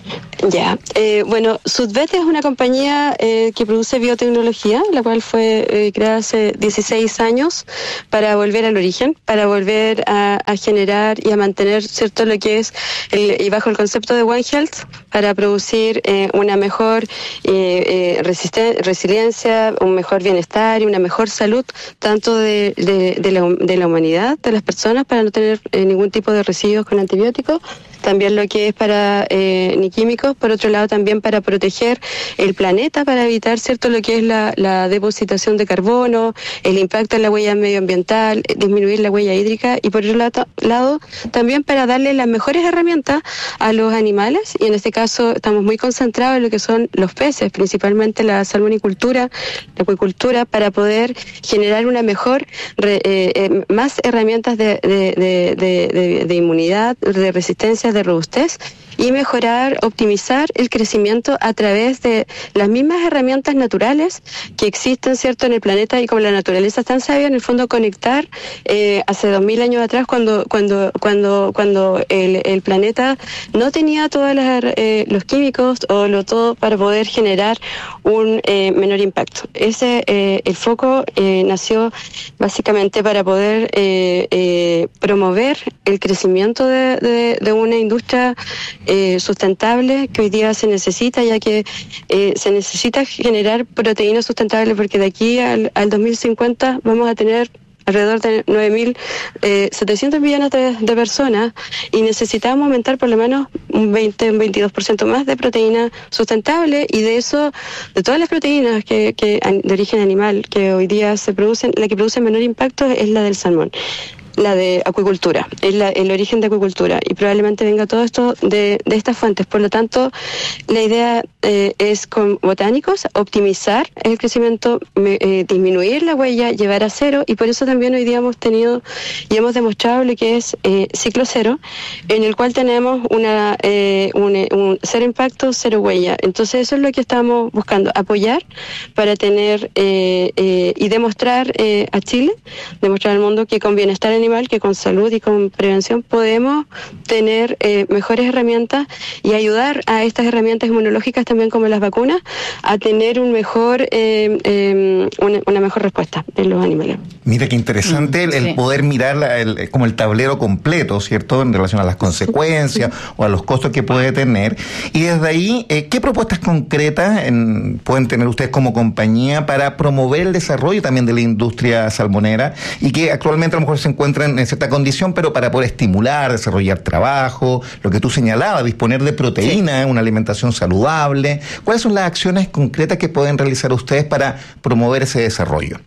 Ya, eh, bueno, Sudvet es una compañía eh, que produce biotecnología, la cual fue eh, creada hace dieciséis años para volver al origen, para volver a, a generar y a mantener, ¿cierto?, lo que es, el, y bajo el concepto de One Health, para producir eh, una mejor eh, eh, resisten- resiliencia, un mejor bienestar y una mejor salud, tanto de, de, de, la, de la humanidad, de las personas, para no tener eh, ningún tipo de residuos con antibióticos, también lo que es para eh, ni químicos, por otro lado también para proteger el planeta, para evitar, cierto, lo que es la, la depositación de carbono, el impacto en la huella medioambiental, disminuir la huella hídrica, y por otro lado, lado también para darle las mejores herramientas a los animales, y en este caso estamos muy concentrados en lo que son los peces, principalmente la salmonicultura, la acuicultura, para poder generar una mejor, re, eh, eh, más herramientas de, de, de, de, de, de inmunidad, de resistencia, de robustez, y mejorar, optimizar el crecimiento a través de las mismas herramientas naturales que existen, ¿cierto?, en el planeta, y como la naturaleza es tan sabia, en el fondo conectar eh, hace dos mil años atrás, cuando cuando cuando cuando el, el planeta no tenía todos eh, los químicos o lo todo para poder generar un eh, menor impacto. Ese eh, el foco eh, nació básicamente para poder eh, eh, promover el crecimiento de, de, de una industria Eh, sustentable que hoy día se necesita, ya que eh, se necesita generar proteínas sustentables, porque de aquí al, al dos mil cincuenta vamos a tener alrededor de nueve mil setecientos millones de, de personas, y necesitamos aumentar por lo menos un veinte, un veintidós por ciento más de proteína sustentable, y de eso, de todas las proteínas que, que de origen animal que hoy día se producen, la que produce menor impacto es la del salmón, la de acuicultura, es la, el origen de acuicultura, y probablemente venga todo esto de, de estas fuentes. Por lo tanto, la idea eh, es con botánicos optimizar el crecimiento, me, eh, disminuir la huella, llevar a cero, y por eso también hoy día hemos tenido y hemos demostrado lo que es eh, ciclo cero, en el cual tenemos una eh, un, un cero impacto, cero huella. Entonces eso es lo que estamos buscando, apoyar para tener eh, eh, y demostrar eh, a Chile, demostrar al mundo que con bienestar animal, que con salud y con prevención podemos tener eh, mejores herramientas, y ayudar a estas herramientas inmunológicas también, como las vacunas, a tener un mejor eh, eh, una, una mejor respuesta en los animales. Mira qué interesante el, el Sí. poder mirar la, el, como el tablero completo, ¿cierto?, en relación a las consecuencias o a los costos que puede tener. Y desde ahí, eh, ¿qué propuestas concretas en, pueden tener ustedes como compañía para promover el desarrollo también de la industria salmonera, y que actualmente a lo mejor se encuentra en cierta condición, pero para poder estimular, desarrollar trabajo, lo que tú señalabas, disponer de proteína, sí, una alimentación saludable? ¿Cuáles son las acciones concretas que pueden realizar ustedes para promover ese desarrollo?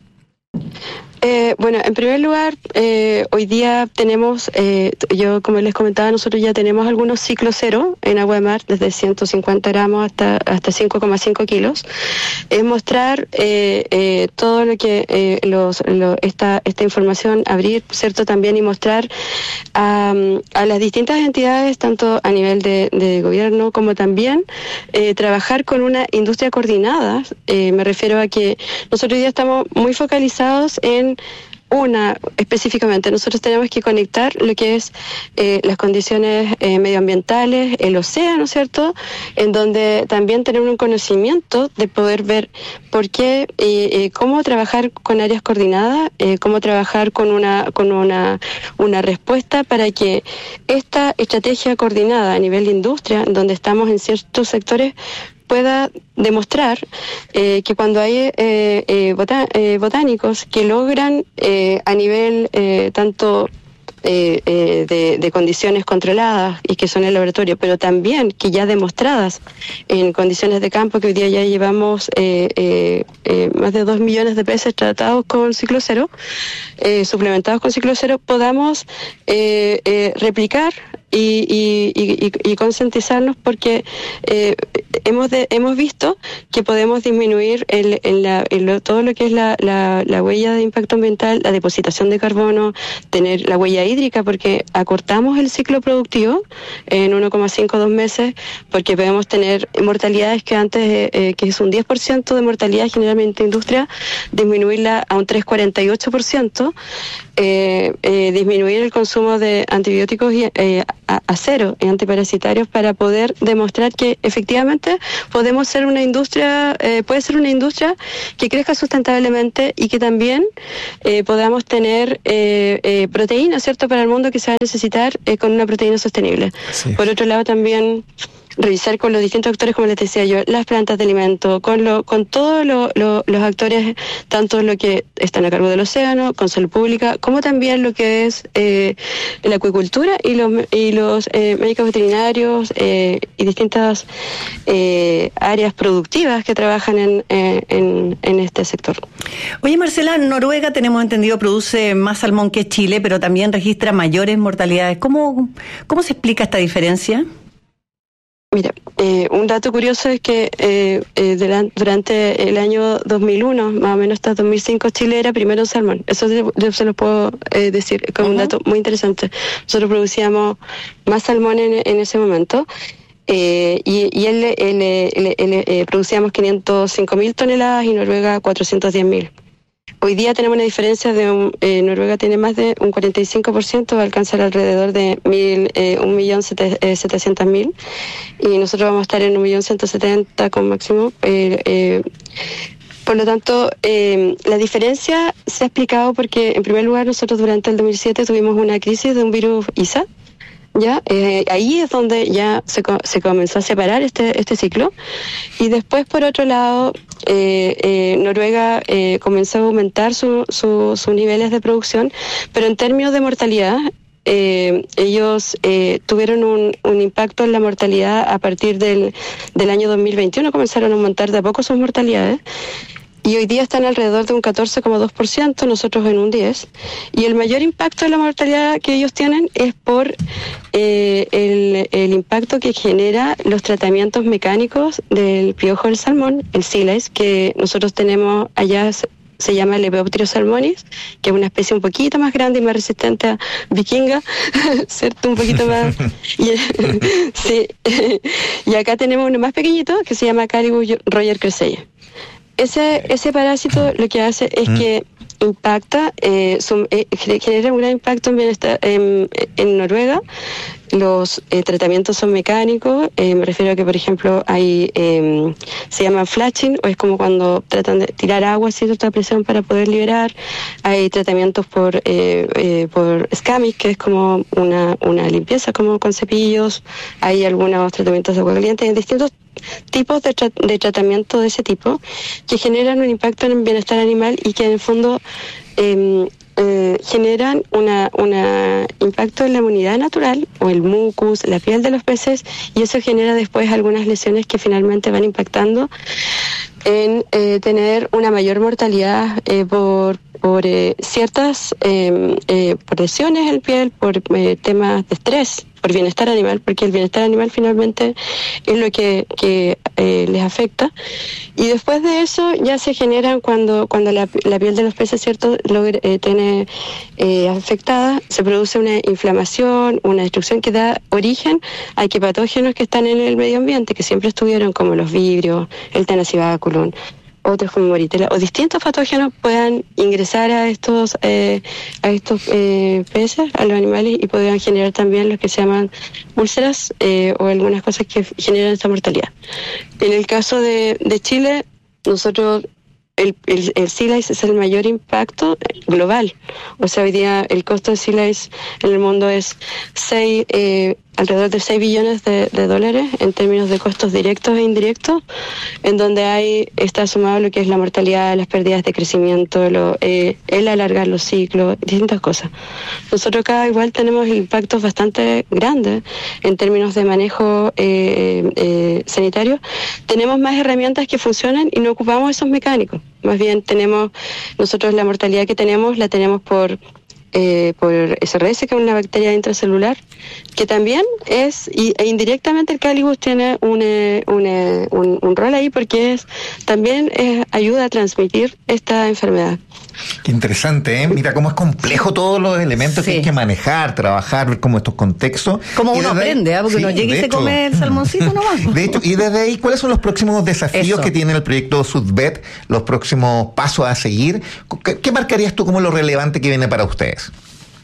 Eh, bueno, en primer lugar, eh, hoy día tenemos, eh, yo como les comentaba, nosotros ya tenemos algunos ciclos cero en agua de mar, desde ciento cincuenta gramos hasta hasta cinco coma cinco kilos. Es mostrar eh, eh, todo lo que eh, los lo, esta esta información, abrir, cierto, también, y mostrar a, a las distintas entidades, tanto a nivel de, de gobierno como también eh, trabajar con una industria coordinada. Eh, me refiero a que nosotros hoy día estamos muy focalizados en una, específicamente, nosotros tenemos que conectar lo que es eh, las condiciones eh, medioambientales, el océano, ¿cierto?, en donde también tenemos un conocimiento de poder ver por qué y eh, cómo trabajar con áreas coordinadas, eh, cómo trabajar con una con una una respuesta para que esta estrategia coordinada a nivel de industria, donde estamos en ciertos sectores, pueda demostrar eh, que cuando hay eh, eh, botá- eh, botánicos que logran eh, a nivel eh, tanto eh, eh, de, de condiciones controladas y que son en el laboratorio, pero también que ya demostradas en condiciones de campo, que hoy día ya llevamos eh, eh, eh, más de dos millones de peces tratados con ciclo cero, eh, suplementados con ciclo cero, podamos eh, eh, replicar y, y, y, y concientizarnos, porque eh, hemos de, hemos visto que podemos disminuir el, el, la, el, todo lo que es la, la, la huella de impacto ambiental, la depositación de carbono, tener la huella hídrica, porque acortamos el ciclo productivo en uno coma cinco a dos meses, porque podemos tener mortalidades que antes, eh, que es un diez por ciento de mortalidad generalmente en industria, disminuirla a un tres coma cuarenta y ocho por ciento, eh, eh, disminuir el consumo de antibióticos y, eh, a, a cero en antiparasitarios para poder demostrar que efectivamente podemos ser una industria, eh, puede ser una industria que crezca sustentablemente y que también eh, podamos tener eh, eh, proteína, ¿cierto?, para el mundo que se va a necesitar eh, con una proteína sostenible. Sí. Por otro lado, también revisar con los distintos actores, como les decía yo, las plantas de alimento, con lo, con todos lo, lo, los actores, tanto los que están a cargo del océano, con salud pública, como también lo que es eh, la acuicultura y los, y los eh, médicos veterinarios eh, y distintas eh, áreas productivas que trabajan en, eh, en, en este sector. Oye, Marcela, Noruega, tenemos entendido, produce más salmón que Chile, pero también registra mayores mortalidades. ¿Cómo, cómo se explica esta diferencia? Mira, eh, un dato curioso es que eh, eh, de la, durante el año dos mil uno, más o menos hasta dos mil cinco, Chile era primero en salmón. Eso yo se lo puedo eh, decir como uh-huh. un dato muy interesante. Nosotros producíamos más salmón en, en ese momento eh, y, y él, él, él, él, eh, producíamos quinientos cinco mil toneladas y Noruega cuatrocientos diez mil. Hoy día tenemos una diferencia de un, eh, Noruega tiene más de un cuarenta y cinco por ciento, alcanza alrededor de mil, eh, un millón setecientos mil y nosotros vamos a estar en un millón ciento setenta con máximo. Eh, eh, por lo tanto, eh, la diferencia se ha explicado porque, en primer lugar, nosotros durante el dos mil siete tuvimos una crisis de un virus I S A. Ya, eh, ahí es donde ya se, se comenzó a separar este, este ciclo. Y después, por otro lado, eh, eh, Noruega eh, comenzó a aumentar sus su, su niveles de producción, pero en términos de mortalidad, eh, ellos eh, tuvieron un, un impacto en la mortalidad a partir del, del año dos mil veintiuno, comenzaron a aumentar de a poco sus mortalidades. Y hoy día están alrededor de un catorce coma dos por ciento, nosotros en un diez por ciento. Y el mayor impacto de la mortalidad que ellos tienen es por eh, el, el impacto que genera los tratamientos mecánicos del piojo del salmón, el sea lice, que nosotros tenemos allá, se llama Lepidopteros salmonis, que es una especie un poquito más grande y más resistente a vikinga, ¿cierto? Un poquito más. Y, sí. Y acá tenemos uno más pequeñito que se llama Calibus royer cresseya. Ese, ese parásito lo que hace es que impacta, eh, son, eh, genera un gran impacto en bienestar en, en Noruega. Los eh, tratamientos son mecánicos, eh, me refiero a que, por ejemplo, hay eh, se llama flatching, o es como cuando tratan de tirar agua a cierta presión para poder liberar. Hay tratamientos por eh, eh, por scamming, que es como una, una limpieza como con cepillos. Hay algunos tratamientos de agua caliente, hay distintos tipos de, tra- de tratamiento de ese tipo que generan un impacto en el bienestar animal y que en el fondo eh, eh, generan una una impacto en la inmunidad natural o el mucus, la piel de los peces, y eso genera después algunas lesiones que finalmente van impactando en eh, tener una mayor mortalidad eh, por por eh, ciertas eh, eh, por lesiones en la piel, por eh, temas de estrés, por bienestar animal, porque el bienestar animal finalmente es lo que, que eh, les afecta. Y después de eso ya se generan cuando cuando la, la piel de los peces, cierto, lo, eh, tiene eh, afectada, se produce una inflamación, una destrucción que da origen a que patógenos que están en el medio ambiente, que siempre estuvieron, como los vibrios, el Tenacibaculum, otros como Moritella, o distintos patógenos puedan ingresar a estos eh, a estos eh, peces, a los animales, y podrían generar también los que se llaman úlceras eh, o algunas cosas que generan esta mortalidad. En el caso de, de Chile, nosotros el, el, el sea lice es el mayor impacto global. O sea, hoy día el costo de sea lice en el mundo es seis eh, alrededor de seis billones de, de dólares en términos de costos directos e indirectos, en donde hay está sumado lo que es la mortalidad, las pérdidas de crecimiento, lo, eh, el alargar los ciclos, distintas cosas. Nosotros acá igual tenemos impactos bastante grandes en términos de manejo eh, eh, sanitario. Tenemos más herramientas que funcionan y no ocupamos esos mecánicos. Más bien tenemos, nosotros la mortalidad que tenemos la tenemos por Eh, por S R S, que es una bacteria intracelular, que también es, y, e indirectamente el Calibus tiene un, un, un, un rol ahí, porque es también es, ayuda a transmitir esta enfermedad. Qué interesante, ¿eh? Mira cómo es complejo todos los elementos sí. que hay que manejar, trabajar, ver cómo estos contextos. Como uno aprende, ¿eh? Porque sí, uno llega y se come el salmoncito nomás. De hecho, y desde ahí, ¿cuáles son los próximos desafíos Eso. que tiene el proyecto SUDVET, los próximos pasos a seguir? ¿Qué, qué marcarías tú como lo relevante que viene para ustedes?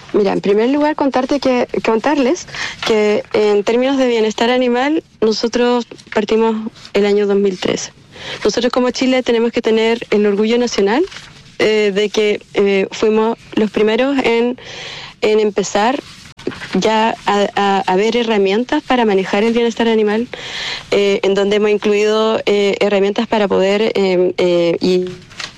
Mira, en primer lugar contarte que contarles que en términos de bienestar animal nosotros partimos el año dos mil trece. Nosotros como Chile tenemos que tener el orgullo nacional eh, de que eh, fuimos los primeros en, en empezar ya a, a, a ver herramientas para manejar el bienestar animal, eh, en donde hemos incluido eh, herramientas para poder eh, eh, y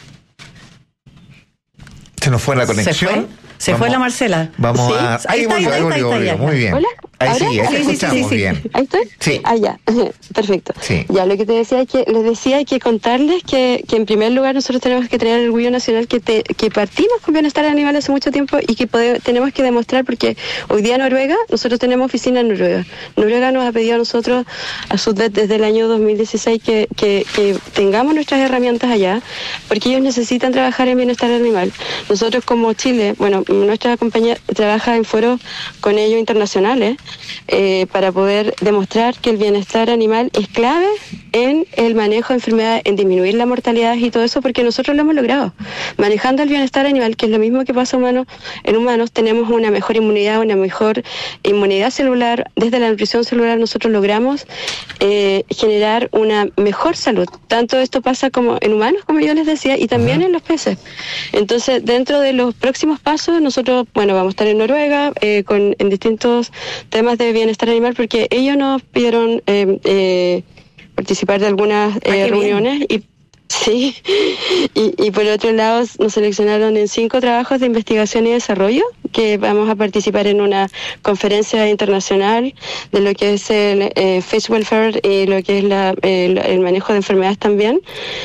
se nos fue la conexión. ¿Se fue? Se vamos, fue la Marcela. Vamos ¿Sí? a... Ahí Ahí está, volvió, ahí ahí está, ahí volvió, está, volvió. ya. Muy bien. ¿Hola? Ahí ¿Ahora? sí, ahí Sí, te sí, sí, escuchamos sí, sí. bien. ¿Ahí estoy? Sí. Ah, ya. Perfecto. Sí. Ya, lo que te decía es que les decía hay que contarles que, que en primer lugar nosotros tenemos que tener el orgullo nacional que te, que partimos con bienestar animal hace mucho tiempo y que pode, tenemos que demostrar porque hoy día Noruega, nosotros tenemos oficina en Noruega. Noruega nos ha pedido a nosotros, a Sudvet desde el año dos mil dieciséis que, que, que tengamos nuestras herramientas allá porque ellos necesitan trabajar en bienestar animal. Nosotros como Chile, bueno, nuestra compañía trabaja en foros con ellos internacionales eh, para poder demostrar que el bienestar animal es clave en el manejo de enfermedades, en disminuir la mortalidad y todo eso, porque nosotros lo hemos logrado. Manejando el bienestar animal, que es lo mismo que pasa humano, en humanos, tenemos una mejor inmunidad, una mejor inmunidad celular. Desde la nutrición celular nosotros logramos eh, generar una mejor salud. Tanto esto pasa como en humanos, como yo les decía, y también uh-huh. en los peces. Entonces, dentro de los próximos pasos, nosotros, bueno, vamos a estar en Noruega eh, con, en distintos temas de bienestar animal, porque ellos nos pidieron eh, eh, participar de algunas eh, ah, reuniones bien. y sí, y, y por otro lado nos seleccionaron en cinco trabajos de investigación y desarrollo, que vamos a participar en una conferencia internacional de lo que es el eh, Fish Welfare y lo que es la, el, el manejo de enfermedades también.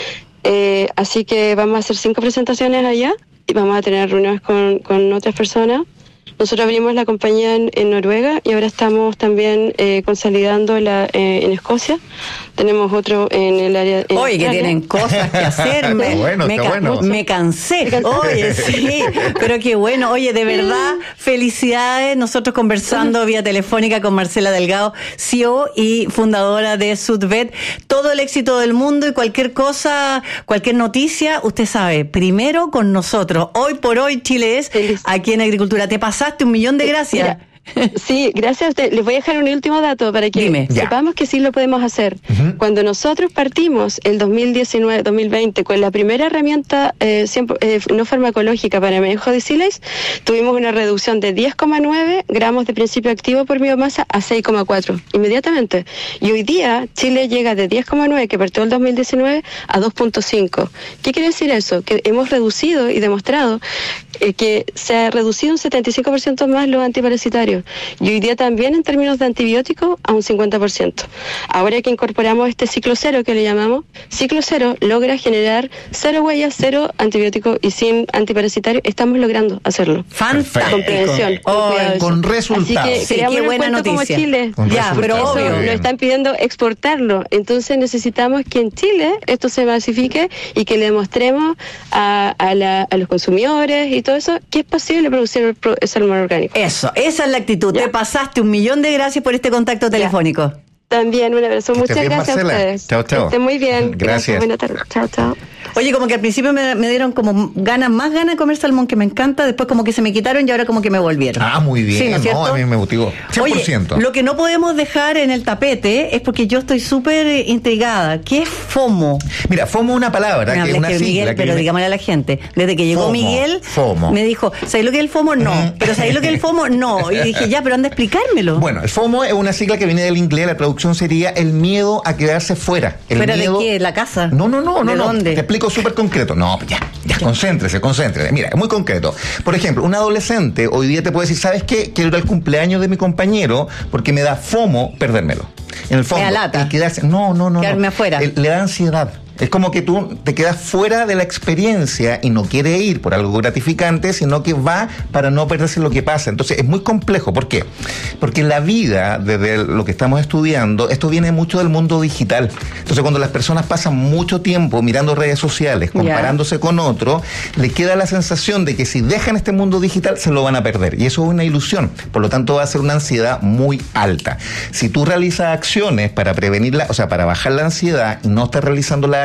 Eh, así que vamos a hacer cinco presentaciones allá y vamos a tener reuniones con, con otras personas. Nosotros abrimos la compañía en, en Noruega y ahora estamos también eh, consolidando la, eh, en Escocia. Tenemos otro en el área... En Oye, que tienen cosas que hacer. Me, bueno, me, ca- bueno. me cansé. Oye, sí, pero qué bueno. Oye, de verdad, felicidades. Nosotros conversando vía telefónica con Marcela Delgado, C E O y fundadora de Sudvet. Todo el éxito del mundo y cualquier cosa, cualquier noticia, usted sabe, primero con nosotros. Hoy por hoy Chile es aquí en Agricultura. Te pasaste un millón de gracias. Mira. Sí, gracias a usted. Les voy a dejar un último dato para que Dime. sepamos que sí lo podemos hacer. Uh-huh. Cuando nosotros partimos el dos mil diecinueve dos mil veinte con la primera herramienta eh, siempre, eh, no farmacológica para manejo de sílex, tuvimos una reducción de diez coma nueve gramos de principio activo por biomasa a seis coma cuatro inmediatamente. Y hoy día Chile llega de diez coma nueve que partió el dos mil diecinueve a dos punto cinco. ¿Qué quiere decir eso? Que hemos reducido y demostrado eh, que se ha reducido un setenta y cinco por ciento más los antiparasitarios. Y hoy día también en términos de antibióticos a un cincuenta por ciento. Ahora que incorporamos este ciclo cero que le llamamos, ciclo cero logra generar cero huellas, cero antibióticos y sin antiparasitario. Estamos logrando hacerlo. Fantástico. Con prevención, con, oh, cuidado con resultados. Así que sí, queríamos qué buena noticia. Como Chile. Con ya, pero Eso obvio. nos están pidiendo exportarlo. Entonces necesitamos que en Chile esto se masifique y que le demostremos a, a, la, a los consumidores y todo eso que es posible producir el, pro, el salmón orgánico. Eso, esa es la actitud. Ya. Te pasaste un millón de gracias por este contacto telefónico. Ya. También un abrazo. Que Muchas bien, gracias Marcela. a ustedes. Chao, chao. Que estén muy bien. Gracias. Buenas tardes. Chao, chao. Oye, como que al principio me, me dieron como ganas, más ganas de comer salmón, que me encanta, después como que se me quitaron y ahora como que me volvieron. Ah, muy bien. Sí, ¿no es cierto? No, a mí me motivó. cien por ciento. Oye, lo que no podemos dejar en el tapete es porque yo estoy súper intrigada. ¿Qué es FOMO? Mira, FOMO es una palabra, Me que es una que sigla. Miguel, que pero viene... digámosle a la gente. Desde que llegó FOMO, Miguel, FOMO. me dijo, ¿sabes lo que es el FOMO? No. Mm. Pero ¿sabes lo que es el FOMO? No. Y dije, ya, pero anda a explicármelo. Bueno, el FOMO es una sigla que viene del inglés, la traducción sería el miedo a quedarse fuera. El ¿Fuera miedo... de qué? ¿La casa? No, no, no, no. ¿De no. dónde? Te explico súper concreto. No, ya, ya, concéntrese, concéntrese. Mira, es muy concreto. Por ejemplo, un adolescente hoy día te puede decir, ¿sabes qué? Quiero ir al cumpleaños de mi compañero porque me da FOMO perdérmelo. En el fondo, me da lata. El quedarse, no, no, no. Quedarme no. afuera. El, le da ansiedad. Es como que tú te quedas fuera de la experiencia y no quiere ir por algo gratificante, sino que va para no perderse lo que pasa. Entonces es muy complejo. ¿Por qué? Porque la vida, desde lo que estamos estudiando, esto viene mucho del mundo digital. Entonces cuando las personas pasan mucho tiempo mirando redes sociales, comparándose yeah. con otro, le queda la sensación de que si dejan este mundo digital se lo van a perder. Y eso es una ilusión. Por lo tanto va a ser una ansiedad muy alta. Si tú realizas acciones para prevenirla, o sea, para bajar la ansiedad y no estás realizando las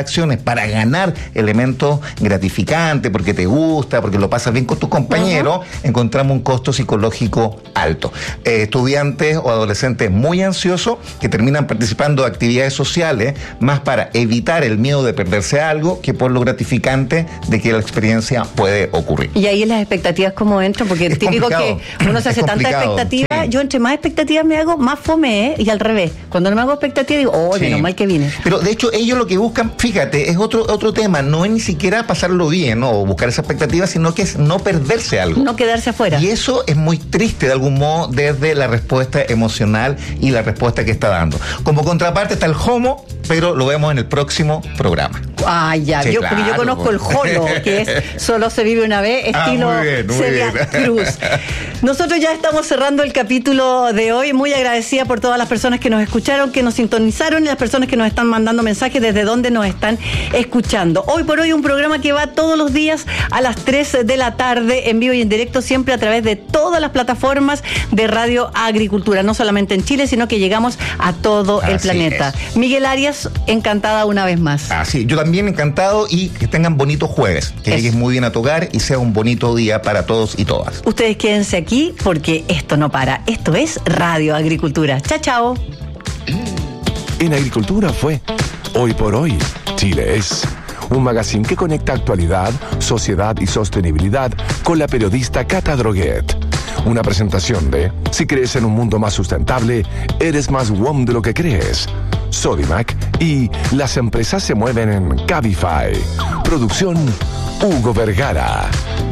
acciones para ganar elementos gratificantes, porque te gusta, porque lo pasas bien con tus compañeros, uh-huh. encontramos un costo psicológico alto. Eh, estudiantes o adolescentes muy ansiosos que terminan participando de actividades sociales más para evitar el miedo de perderse algo que por lo gratificante de que la experiencia puede ocurrir. Y ahí las expectativas cómo entran, porque es típico que uno se hace tanta expectativa, sí. Yo entre más expectativas me hago, más fome, ¿eh? Y al revés. Cuando no me hago expectativas digo, oh, sí. menos mal que vine. Pero de hecho ellos lo que buscan, fíjate, es otro otro tema, no es ni siquiera pasarlo bien, ¿no? O buscar esa expectativa, sino que es no perderse algo. No quedarse afuera. Y eso es muy triste de algún modo desde la respuesta emocional y la respuesta que está dando. Como contraparte está el homo, pero lo vemos en el próximo programa. Ah, ya, sí, yo, claro, porque yo conozco pues. el holo, que es solo se vive una vez, estilo ah, muy bien, muy Celia bien. Cruz. Nosotros ya estamos cerrando el capítulo de hoy, muy agradecida por todas las personas que nos escucharon, que nos sintonizaron y las personas que nos están mandando mensajes desde donde nos están escuchando. Hoy por hoy un programa que va todos los días a las tres de la tarde, en vivo y en directo, siempre a través de todas las plataformas de Radio Agricultura, no solamente en Chile, sino que llegamos a todo Así el planeta. Es. Miguel Arias, encantada una vez más. Así, yo también encantado y que tengan bonitos jueves, que Eso. llegues muy bien a tu hogar y sea un bonito día para todos y todas. Ustedes quédense aquí porque esto no para. Esto es Radio Agricultura. Chao, chao. En Agricultura fue Hoy por Hoy, Chile es un magazine que conecta actualidad, sociedad y sostenibilidad con la periodista Cata Droguet. Una presentación de Si crees en un mundo más sustentable, eres más W O M de lo que crees. Sodimac y Las empresas se mueven en Cabify. Producción Hugo Vergara.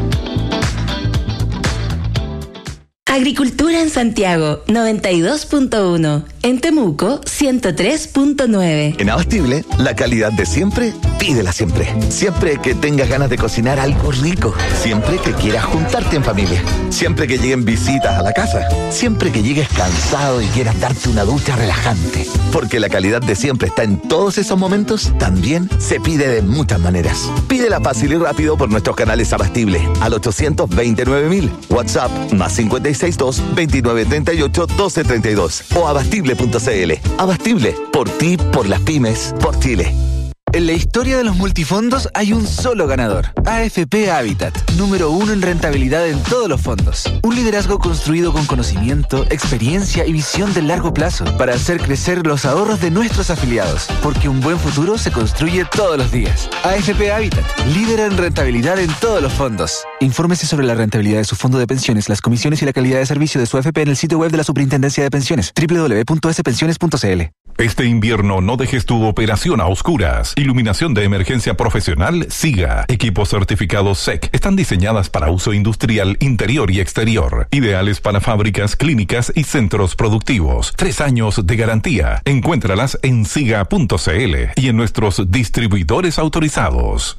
Agricultura en Santiago, noventa y dos punto uno. En Temuco, ciento tres punto nueve. En Abastible, la calidad de siempre, pídela siempre. Siempre que tengas ganas de cocinar algo rico. Siempre que quieras juntarte en familia. Siempre que lleguen visitas a la casa. Siempre que llegues cansado y quieras darte una ducha relajante. Porque la calidad de siempre está en todos esos momentos, también se pide de muchas maneras. Pídela fácil y rápido por nuestros canales Abastible al ochocientos veintinueve mil. WhatsApp más cincuenta y seis dos veintinueve treinta y ocho doce treinta y dos o abastible punto c l. Abastible, por ti, por las pymes, por Chile. En la historia de los multifondos hay un solo ganador, A F P Habitat, número uno en rentabilidad en todos los fondos. Un liderazgo construido con conocimiento, experiencia y visión de largo plazo para hacer crecer los ahorros de nuestros afiliados, porque un buen futuro se construye todos los días. A F P Habitat, líder en rentabilidad en todos los fondos. Infórmese sobre la rentabilidad de su fondo de pensiones, las comisiones y la calidad de servicio de su A F P en el sitio web de la Superintendencia de Pensiones, doble u doble u doble u punto s pensiones punto c l. Este invierno no dejes tu operación a oscuras. Iluminación de emergencia profesional SIGA. Equipos certificados S E C. Están diseñadas para uso industrial interior y exterior. Ideales para fábricas, clínicas y centros productivos. Tres años de garantía. Encuéntralas en siga punto c l y en nuestros distribuidores autorizados.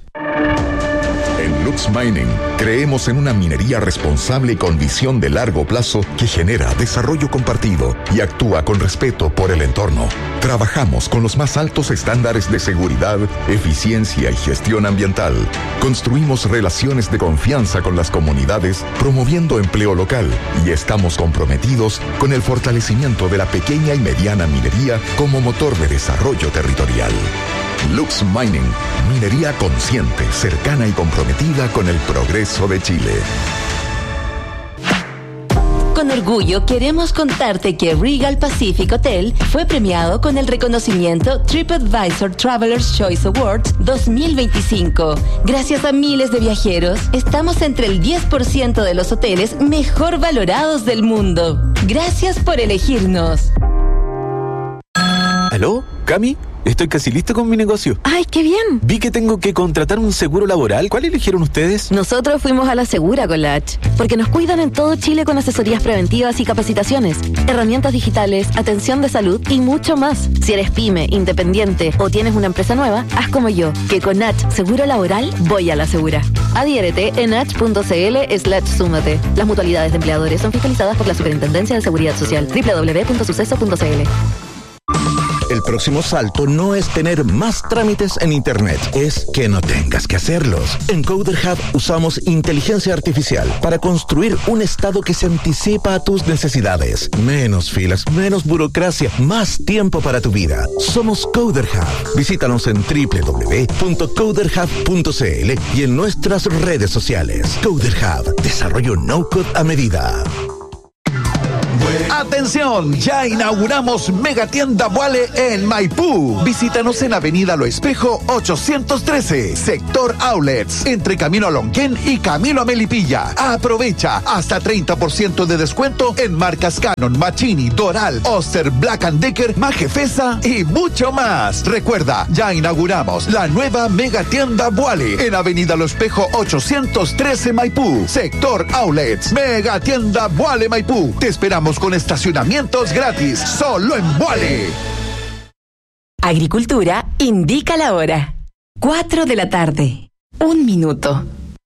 En Lux Mining creemos en una minería responsable con visión de largo plazo que genera desarrollo compartido y actúa con respeto por el entorno. Trabajamos con los más altos estándares de seguridad, eficiencia y gestión ambiental. Construimos relaciones de confianza con las comunidades, promoviendo empleo local, y estamos comprometidos con el fortalecimiento de la pequeña y mediana minería como motor de desarrollo territorial. Lux Mining, minería consciente, cercana y comprometida con el progreso de Chile. Con orgullo queremos contarte que Regal Pacific Hotel fue premiado con el reconocimiento TripAdvisor Traveler's Choice Awards dos mil veinticinco. Gracias a miles de viajeros, estamos entre el diez por ciento de los hoteles mejor valorados del mundo. Gracias por elegirnos. ¿Aló? ¿Cami? Estoy casi listo con mi negocio. ¡Ay, qué bien! Vi que tengo que contratar un seguro laboral. ¿Cuál eligieron ustedes? Nosotros fuimos a la Segura con la H, porque nos cuidan en todo Chile con asesorías preventivas y capacitaciones, herramientas digitales, atención de salud y mucho más. Si eres pyme, independiente o tienes una empresa nueva, haz como yo, que con H Seguro Laboral voy a la Segura. Adhiérete en h.cl slash súmate. Las mutualidades de empleadores son fiscalizadas por la Superintendencia de Seguridad Social. doble u doble u doble u punto suceso punto c l. El próximo salto no es tener más trámites en Internet, es que no tengas que hacerlos. En Coder Hub usamos inteligencia artificial para construir un estado que se anticipa a tus necesidades. Menos filas, menos burocracia, más tiempo para tu vida. Somos Coder Hub. Visítanos en doble u doble u doble u punto coder hub punto c l y en nuestras redes sociales. Coder Hub, desarrollo no-code a medida. ¡Atención! Ya inauguramos Megatienda Vuale en Maipú. Visítanos en Avenida Lo Espejo ochocientos trece, sector Outlets, entre Camino a Lonquén y Camino a Melipilla. Aprovecha hasta treinta por ciento de descuento en marcas Canon, Machini, Doral, Oster, Black and Decker, Majefesa y mucho más. Recuerda, ya inauguramos la nueva Megatienda Vuale en Avenida Lo Espejo ochocientos trece Maipú, sector Outlets. Megatienda Vuale Maipú. Te esperamos con estacionamientos gratis, solo en Vuale. Agricultura indica la hora. Cuatro de la tarde. Un minuto.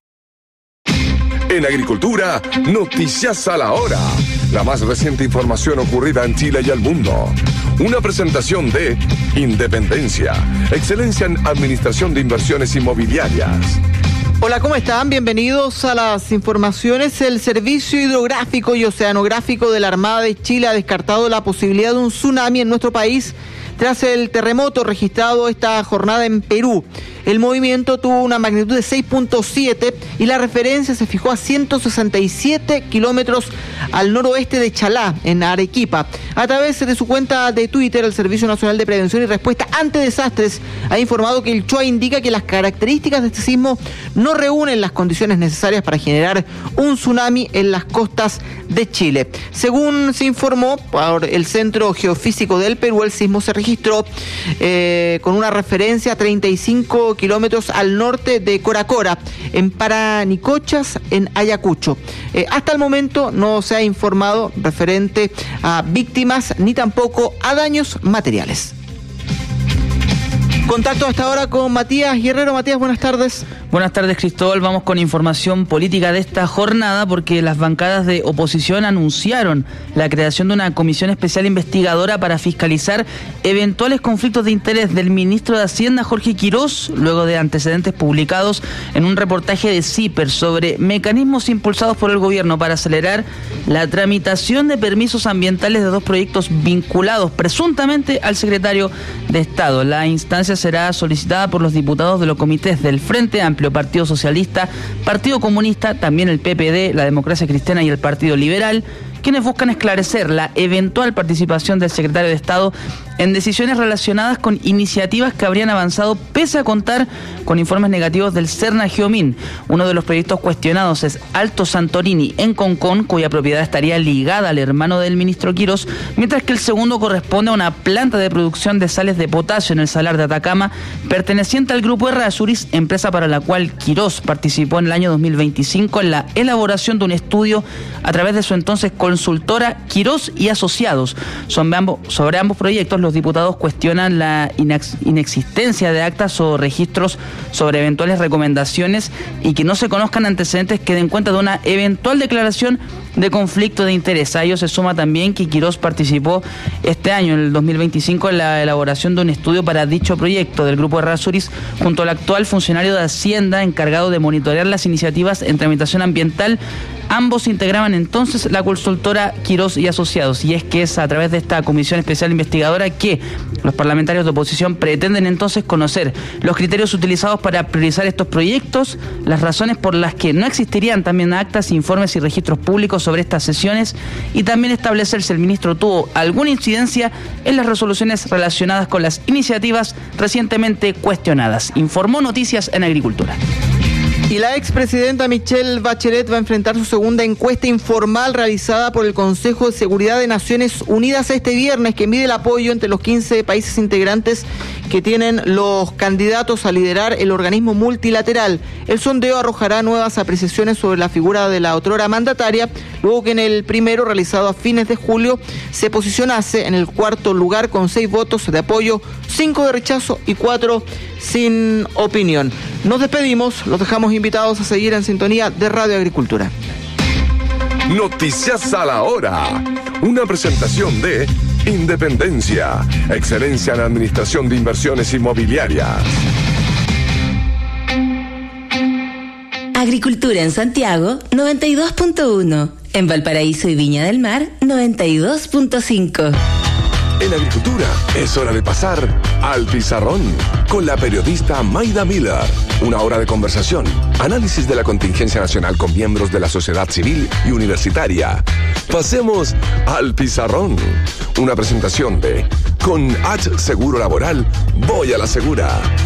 En Agricultura, noticias a la hora. La más reciente información ocurrida en Chile y el mundo. Una presentación de Independencia, excelencia en administración de inversiones inmobiliarias. Hola, ¿cómo están? Bienvenidos a las informaciones. El Servicio Hidrográfico y Oceanográfico de la Armada de Chile ha descartado la posibilidad de un tsunami en nuestro país tras el terremoto registrado esta jornada en Perú. El movimiento tuvo una magnitud de seis punto siete y la referencia se fijó a ciento sesenta y siete kilómetros al noroeste de Chalá, en Arequipa. A través de su cuenta de Twitter, el Servicio Nacional de Prevención y Respuesta ante Desastres ha informado que el C H U A indica que las características de este sismo no reúnen las condiciones necesarias para generar un tsunami en las costas de Chile. Según se informó por el Centro Geofísico del Perú, el sismo se registró eh, con una referencia a treinta y cinco kilómetros al norte de Coracora, en Paranicochas, en Ayacucho. Eh, hasta el momento no se ha informado referente a víctimas ni tampoco a daños materiales. Contacto hasta ahora con Matías Guerrero. Matías, buenas tardes. Buenas tardes, Cristóbal. Vamos con información política de esta jornada porque las bancadas de oposición anunciaron la creación de una comisión especial investigadora para fiscalizar eventuales conflictos de interés del ministro de Hacienda, Jorge Quirós, luego de antecedentes publicados en un reportaje de CIPER sobre mecanismos impulsados por el gobierno para acelerar la tramitación de permisos ambientales de dos proyectos vinculados presuntamente al secretario de Estado. La instancia será solicitada por los diputados de los comités del Frente Amplio, Partido Socialista, Partido Comunista, también el P P D, la Democracia Cristiana y el Partido Liberal, quienes buscan esclarecer la eventual participación del secretario de Estado en decisiones relacionadas con iniciativas que habrían avanzado pese a contar con informes negativos del Serna Geomin. Uno de los proyectos cuestionados es Alto Santorini en Concón, cuya propiedad estaría ligada al hermano del ministro Quirós, mientras que el segundo corresponde a una planta de producción de sales de potasio en el Salar de Atacama, perteneciente al grupo Errázuriz, empresa para la cual Quirós participó en el año dos mil veinticinco en la elaboración de un estudio a través de su entonces consultora Quirós y Asociados. Sobre ambos, sobre ambos proyectos, los diputados cuestionan la inex, inexistencia de actas o registros sobre eventuales recomendaciones y que no se conozcan antecedentes que den cuenta de una eventual declaración de conflicto de interés. A ello se suma también que Quirós participó este año, en el dos mil veinticinco, en la elaboración de un estudio para dicho proyecto del Grupo Errázuriz junto al actual funcionario de Hacienda encargado de monitorear las iniciativas en tramitación ambiental. Ambos integraban entonces la consultora Quirós y Asociados, y es que es a través de esta comisión especial investigadora que los parlamentarios de oposición pretenden entonces conocer los criterios utilizados para priorizar estos proyectos, las razones por las que no existirían también actas, informes y registros públicos sobre estas sesiones, y también establecer si el ministro tuvo alguna incidencia en las resoluciones relacionadas con las iniciativas recientemente cuestionadas. Informó Noticias en Agricultura. Y la expresidenta Michelle Bachelet va a enfrentar su segunda encuesta informal realizada por el Consejo de Seguridad de Naciones Unidas este viernes, que mide el apoyo entre los quince países integrantes que tienen los candidatos a liderar el organismo multilateral. El sondeo arrojará nuevas apreciaciones sobre la figura de la otrora mandataria, luego que en el primero, realizado a fines de julio, se posicionase en el cuarto lugar con seis votos de apoyo, cinco de rechazo y cuatro sin opinión. Nos despedimos, los dejamos invitados a seguir en sintonía de Radio Agricultura. Noticias a la hora. Una presentación de Independencia, excelencia en administración de inversiones inmobiliarias. Agricultura en Santiago, noventa y dos punto uno. En Valparaíso y Viña del Mar, noventa y dos punto cinco. En agricultura es hora de pasar al pizarrón con la periodista Maida Miller. Una hora de conversación, análisis de la contingencia nacional con miembros de la sociedad civil y universitaria. Pasemos al pizarrón. Una presentación de Con H Seguro Laboral, voy a la segura.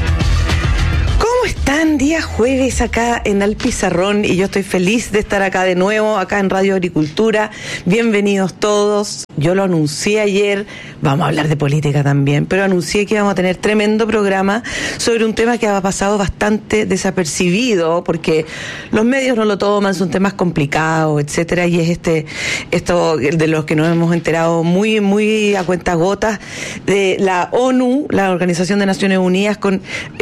¿Cómo están? Día jueves acá en Al Pizarrón y yo estoy feliz de estar acá de nuevo, acá en Radio Agricultura. Bienvenidos todos. Yo lo anuncié ayer, vamos a hablar de política también, pero anuncié que íbamos a tener tremendo programa sobre un tema que ha pasado bastante desapercibido porque los medios no lo toman, son temas complicados, etcétera, y es este esto de los que nos hemos enterado muy muy a cuentagotas de la ONU, la Organización de Naciones Unidas, con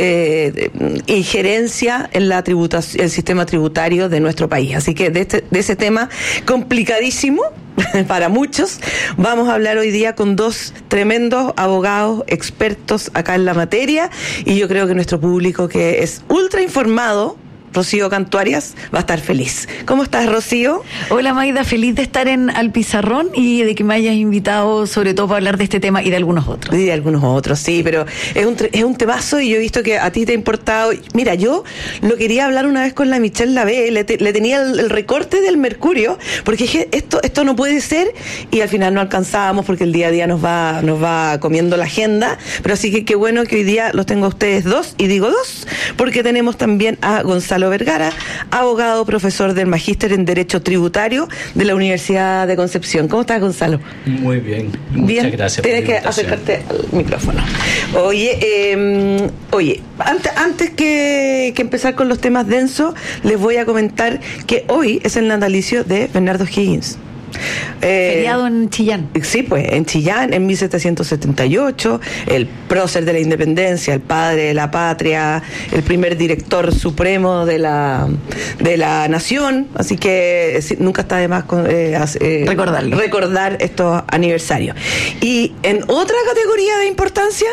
eh, injerencia en la tributación, el sistema tributario de nuestro país. Así que de, este, de ese tema complicadísimo para muchos, vamos a hablar hoy día con dos tremendos abogados expertos acá en la materia, y yo creo que nuestro público, que es ultra informado, Rocío Cantuarias, va a estar feliz. ¿Cómo estás, Rocío? Hola, Maida, feliz de estar en Al Pizarrón y de que me hayas invitado, sobre todo para hablar de este tema y de algunos otros. Y de algunos otros, sí, pero es un, es un temazo y yo he visto que a ti te ha importado. Mira, yo lo quería hablar una vez con la Michelle Lavé, le, te, le tenía el, el recorte del Mercurio, porque dije, esto, esto no puede ser, y al final no alcanzábamos porque el día a día nos va, nos va comiendo la agenda, pero así que qué bueno que hoy día los tengo a ustedes dos, y digo dos, porque tenemos también a Gonzalo Vergara, abogado, profesor del Magíster en Derecho Tributario de la Universidad de Concepción. ¿Cómo estás, Gonzalo? Muy bien, muchas bien. gracias. Tienes que acercarte al micrófono. Oye, eh, oye, antes, antes que, que empezar con los temas densos, les voy a comentar que hoy es el natalicio de Bernardo Higgins. Eh, Feriado en Chillán. Sí, pues, en Chillán, en mil setecientos setenta y ocho, el prócer de la independencia, el padre de la patria, el primer director supremo de la de la nación, así que sí, nunca está de más eh, eh, recordarlo. recordar estos aniversarios. Y en otra categoría de importancia,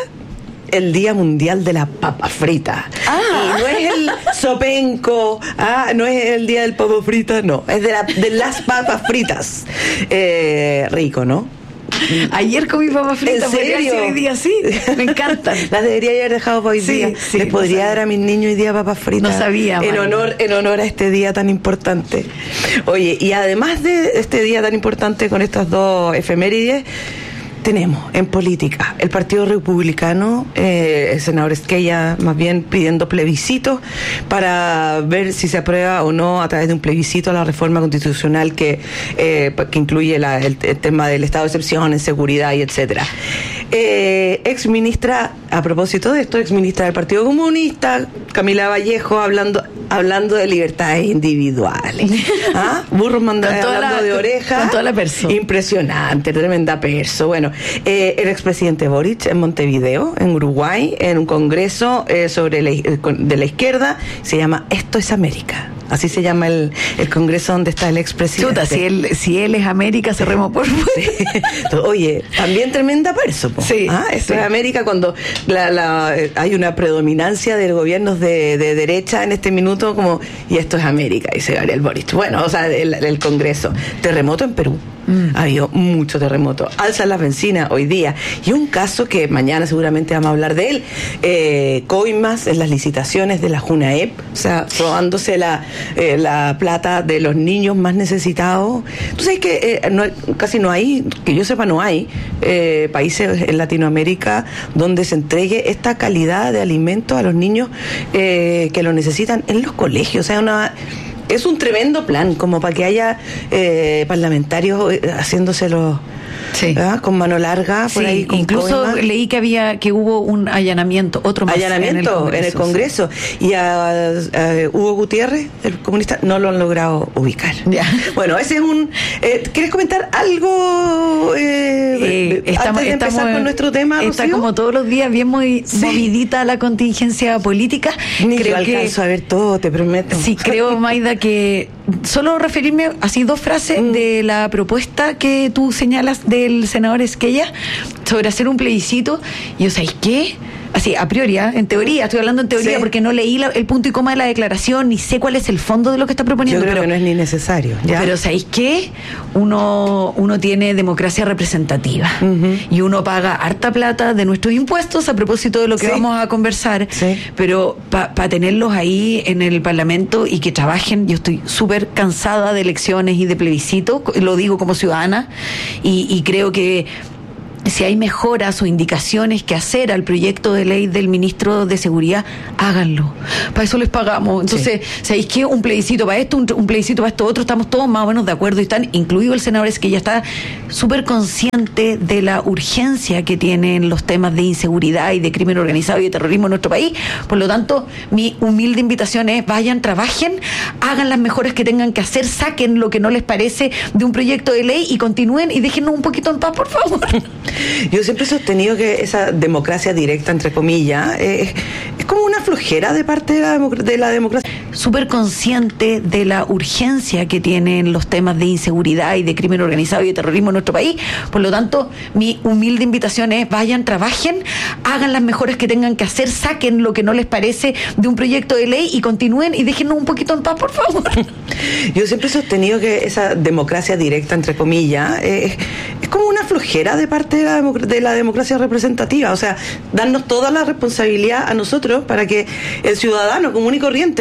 el Día Mundial de la Papa Frita. Ah. Y no es el sopenco, ah, no es el Día del Papa Frita, no, es de, la, de las papas fritas. Eh, rico, ¿no? Ayer comí papas fritas. ¿En serio? Hoy día sí, me encantan. Las debería haber dejado para hoy sí, día. Sí, Les podría dar a mis niños hoy día papas fritas. No sabía. En honor, en honor a este día tan importante. Oye, y además de este día tan importante con estas dos efemérides, tenemos en política el Partido Republicano, eh, el senador Esquella más bien pidiendo plebiscitos para ver si se aprueba o no a través de un plebiscito la reforma constitucional que, eh, que incluye la, el, el tema del estado de excepción en seguridad y etcétera. Eh, ex ministra, a propósito de esto, ex ministra del Partido Comunista, Camila Vallejo, hablando hablando de libertades individuales. ¿Ah? Burros manda, hablando la, de oreja. Con toda la persona. Impresionante, tremenda perso. Bueno, eh, el expresidente Boric en Montevideo, en Uruguay, en un congreso eh, sobre la, de la izquierda, se llama Esto es América. Así se llama el, el congreso donde está el expresidente. Chuta, si él, si él es América, cerremos por sí. Oye, también tremenda perso. Po. Sí. ¿Ah? Esto sí. es América cuando la, la, hay una predominancia de gobiernos de, de derecha en este minuto, como, y esto es América, dice Gabriel Boric. Bueno, o sea, el, el congreso. Terremoto en Perú. Mm. Ha habido mucho terremoto. Alzan las bencinas hoy día. Y un caso que mañana seguramente vamos a hablar de él. Eh, coimas en las licitaciones de la JUNAEP, o sea, robándose la, eh, la plata de los niños más necesitados. Tú sabes que eh, no, casi no hay, que yo sepa, no hay eh, países en Latinoamérica donde se entregue esta calidad de alimentos a los niños eh, que lo necesitan en los colegios. O sea, una... Es un tremendo plan, como para que haya eh, parlamentarios haciéndoselo sí. con mano larga, por sí, ahí con incluso coima. Leí que había que hubo un allanamiento, otro más allanamiento en el Congreso, en el Congreso. Sí. Y a, a Hugo Gutiérrez, el comunista, no lo han logrado ubicar. Ya. Bueno, ese es un... Eh, ¿Quieres comentar algo, eh, Eh, estamos, antes de empezar estamos, con nuestro tema, está Rocío, como todos los días bien muy Sí. movidita la contingencia política. Ni creo yo que alcanzo a ver todo, te prometo. sí, creo, Maida, que solo referirme así dos frases Mm. de la propuesta que tú señalas del senador Esquella sobre hacer un plebiscito. Y, o sea, ¿qué? Así, a priori, ¿eh? En teoría, estoy hablando en teoría Sí. porque no leí la- el punto y coma de la declaración, ni sé cuál es el fondo de lo que está Yo proponiendo. creo pero que no es ni necesario. ¿ya? Pero ¿sabéis qué? Uno, uno tiene democracia representativa y uno paga harta plata de nuestros impuestos a propósito de lo que Sí. vamos a conversar, Sí. pero para tenerlos ahí en el Parlamento y que trabajen, yo estoy súper cansada de elecciones y de plebiscitos, lo digo como ciudadana, y, y creo que si hay mejoras o indicaciones que hacer al proyecto de ley del ministro de Seguridad, háganlo. Para eso les pagamos. Entonces, ¿sabéis qué? Un plebiscito para esto, un, un plebiscito para esto otro, estamos todos más o menos de acuerdo y están, incluido el senador, es que ya está súper consciente de la urgencia que tienen los temas de inseguridad y de crimen organizado y de terrorismo en nuestro país. Por lo tanto, mi humilde invitación es, vayan, trabajen, hagan las mejoras que tengan que hacer, saquen lo que no les parece de un proyecto de ley y continúen y déjennos un poquito en paz, por favor. Yo siempre he sostenido que esa democracia directa, entre comillas, eh, es como una flojera de parte de la, democ- de la democracia. Súper consciente de la urgencia que tienen los temas de inseguridad y de crimen organizado y de terrorismo en nuestro país. Por lo tanto, mi humilde invitación es, vayan, trabajen, hagan las mejoras que tengan que hacer, saquen lo que no les parece de un proyecto de ley y continúen y déjennos un poquito en paz, por favor. Yo siempre he sostenido que esa democracia directa, entre comillas, eh, es como una flojera de parte de la, democ- de la democracia representativa. O sea, darnos toda la responsabilidad a nosotros para que el ciudadano común y corriente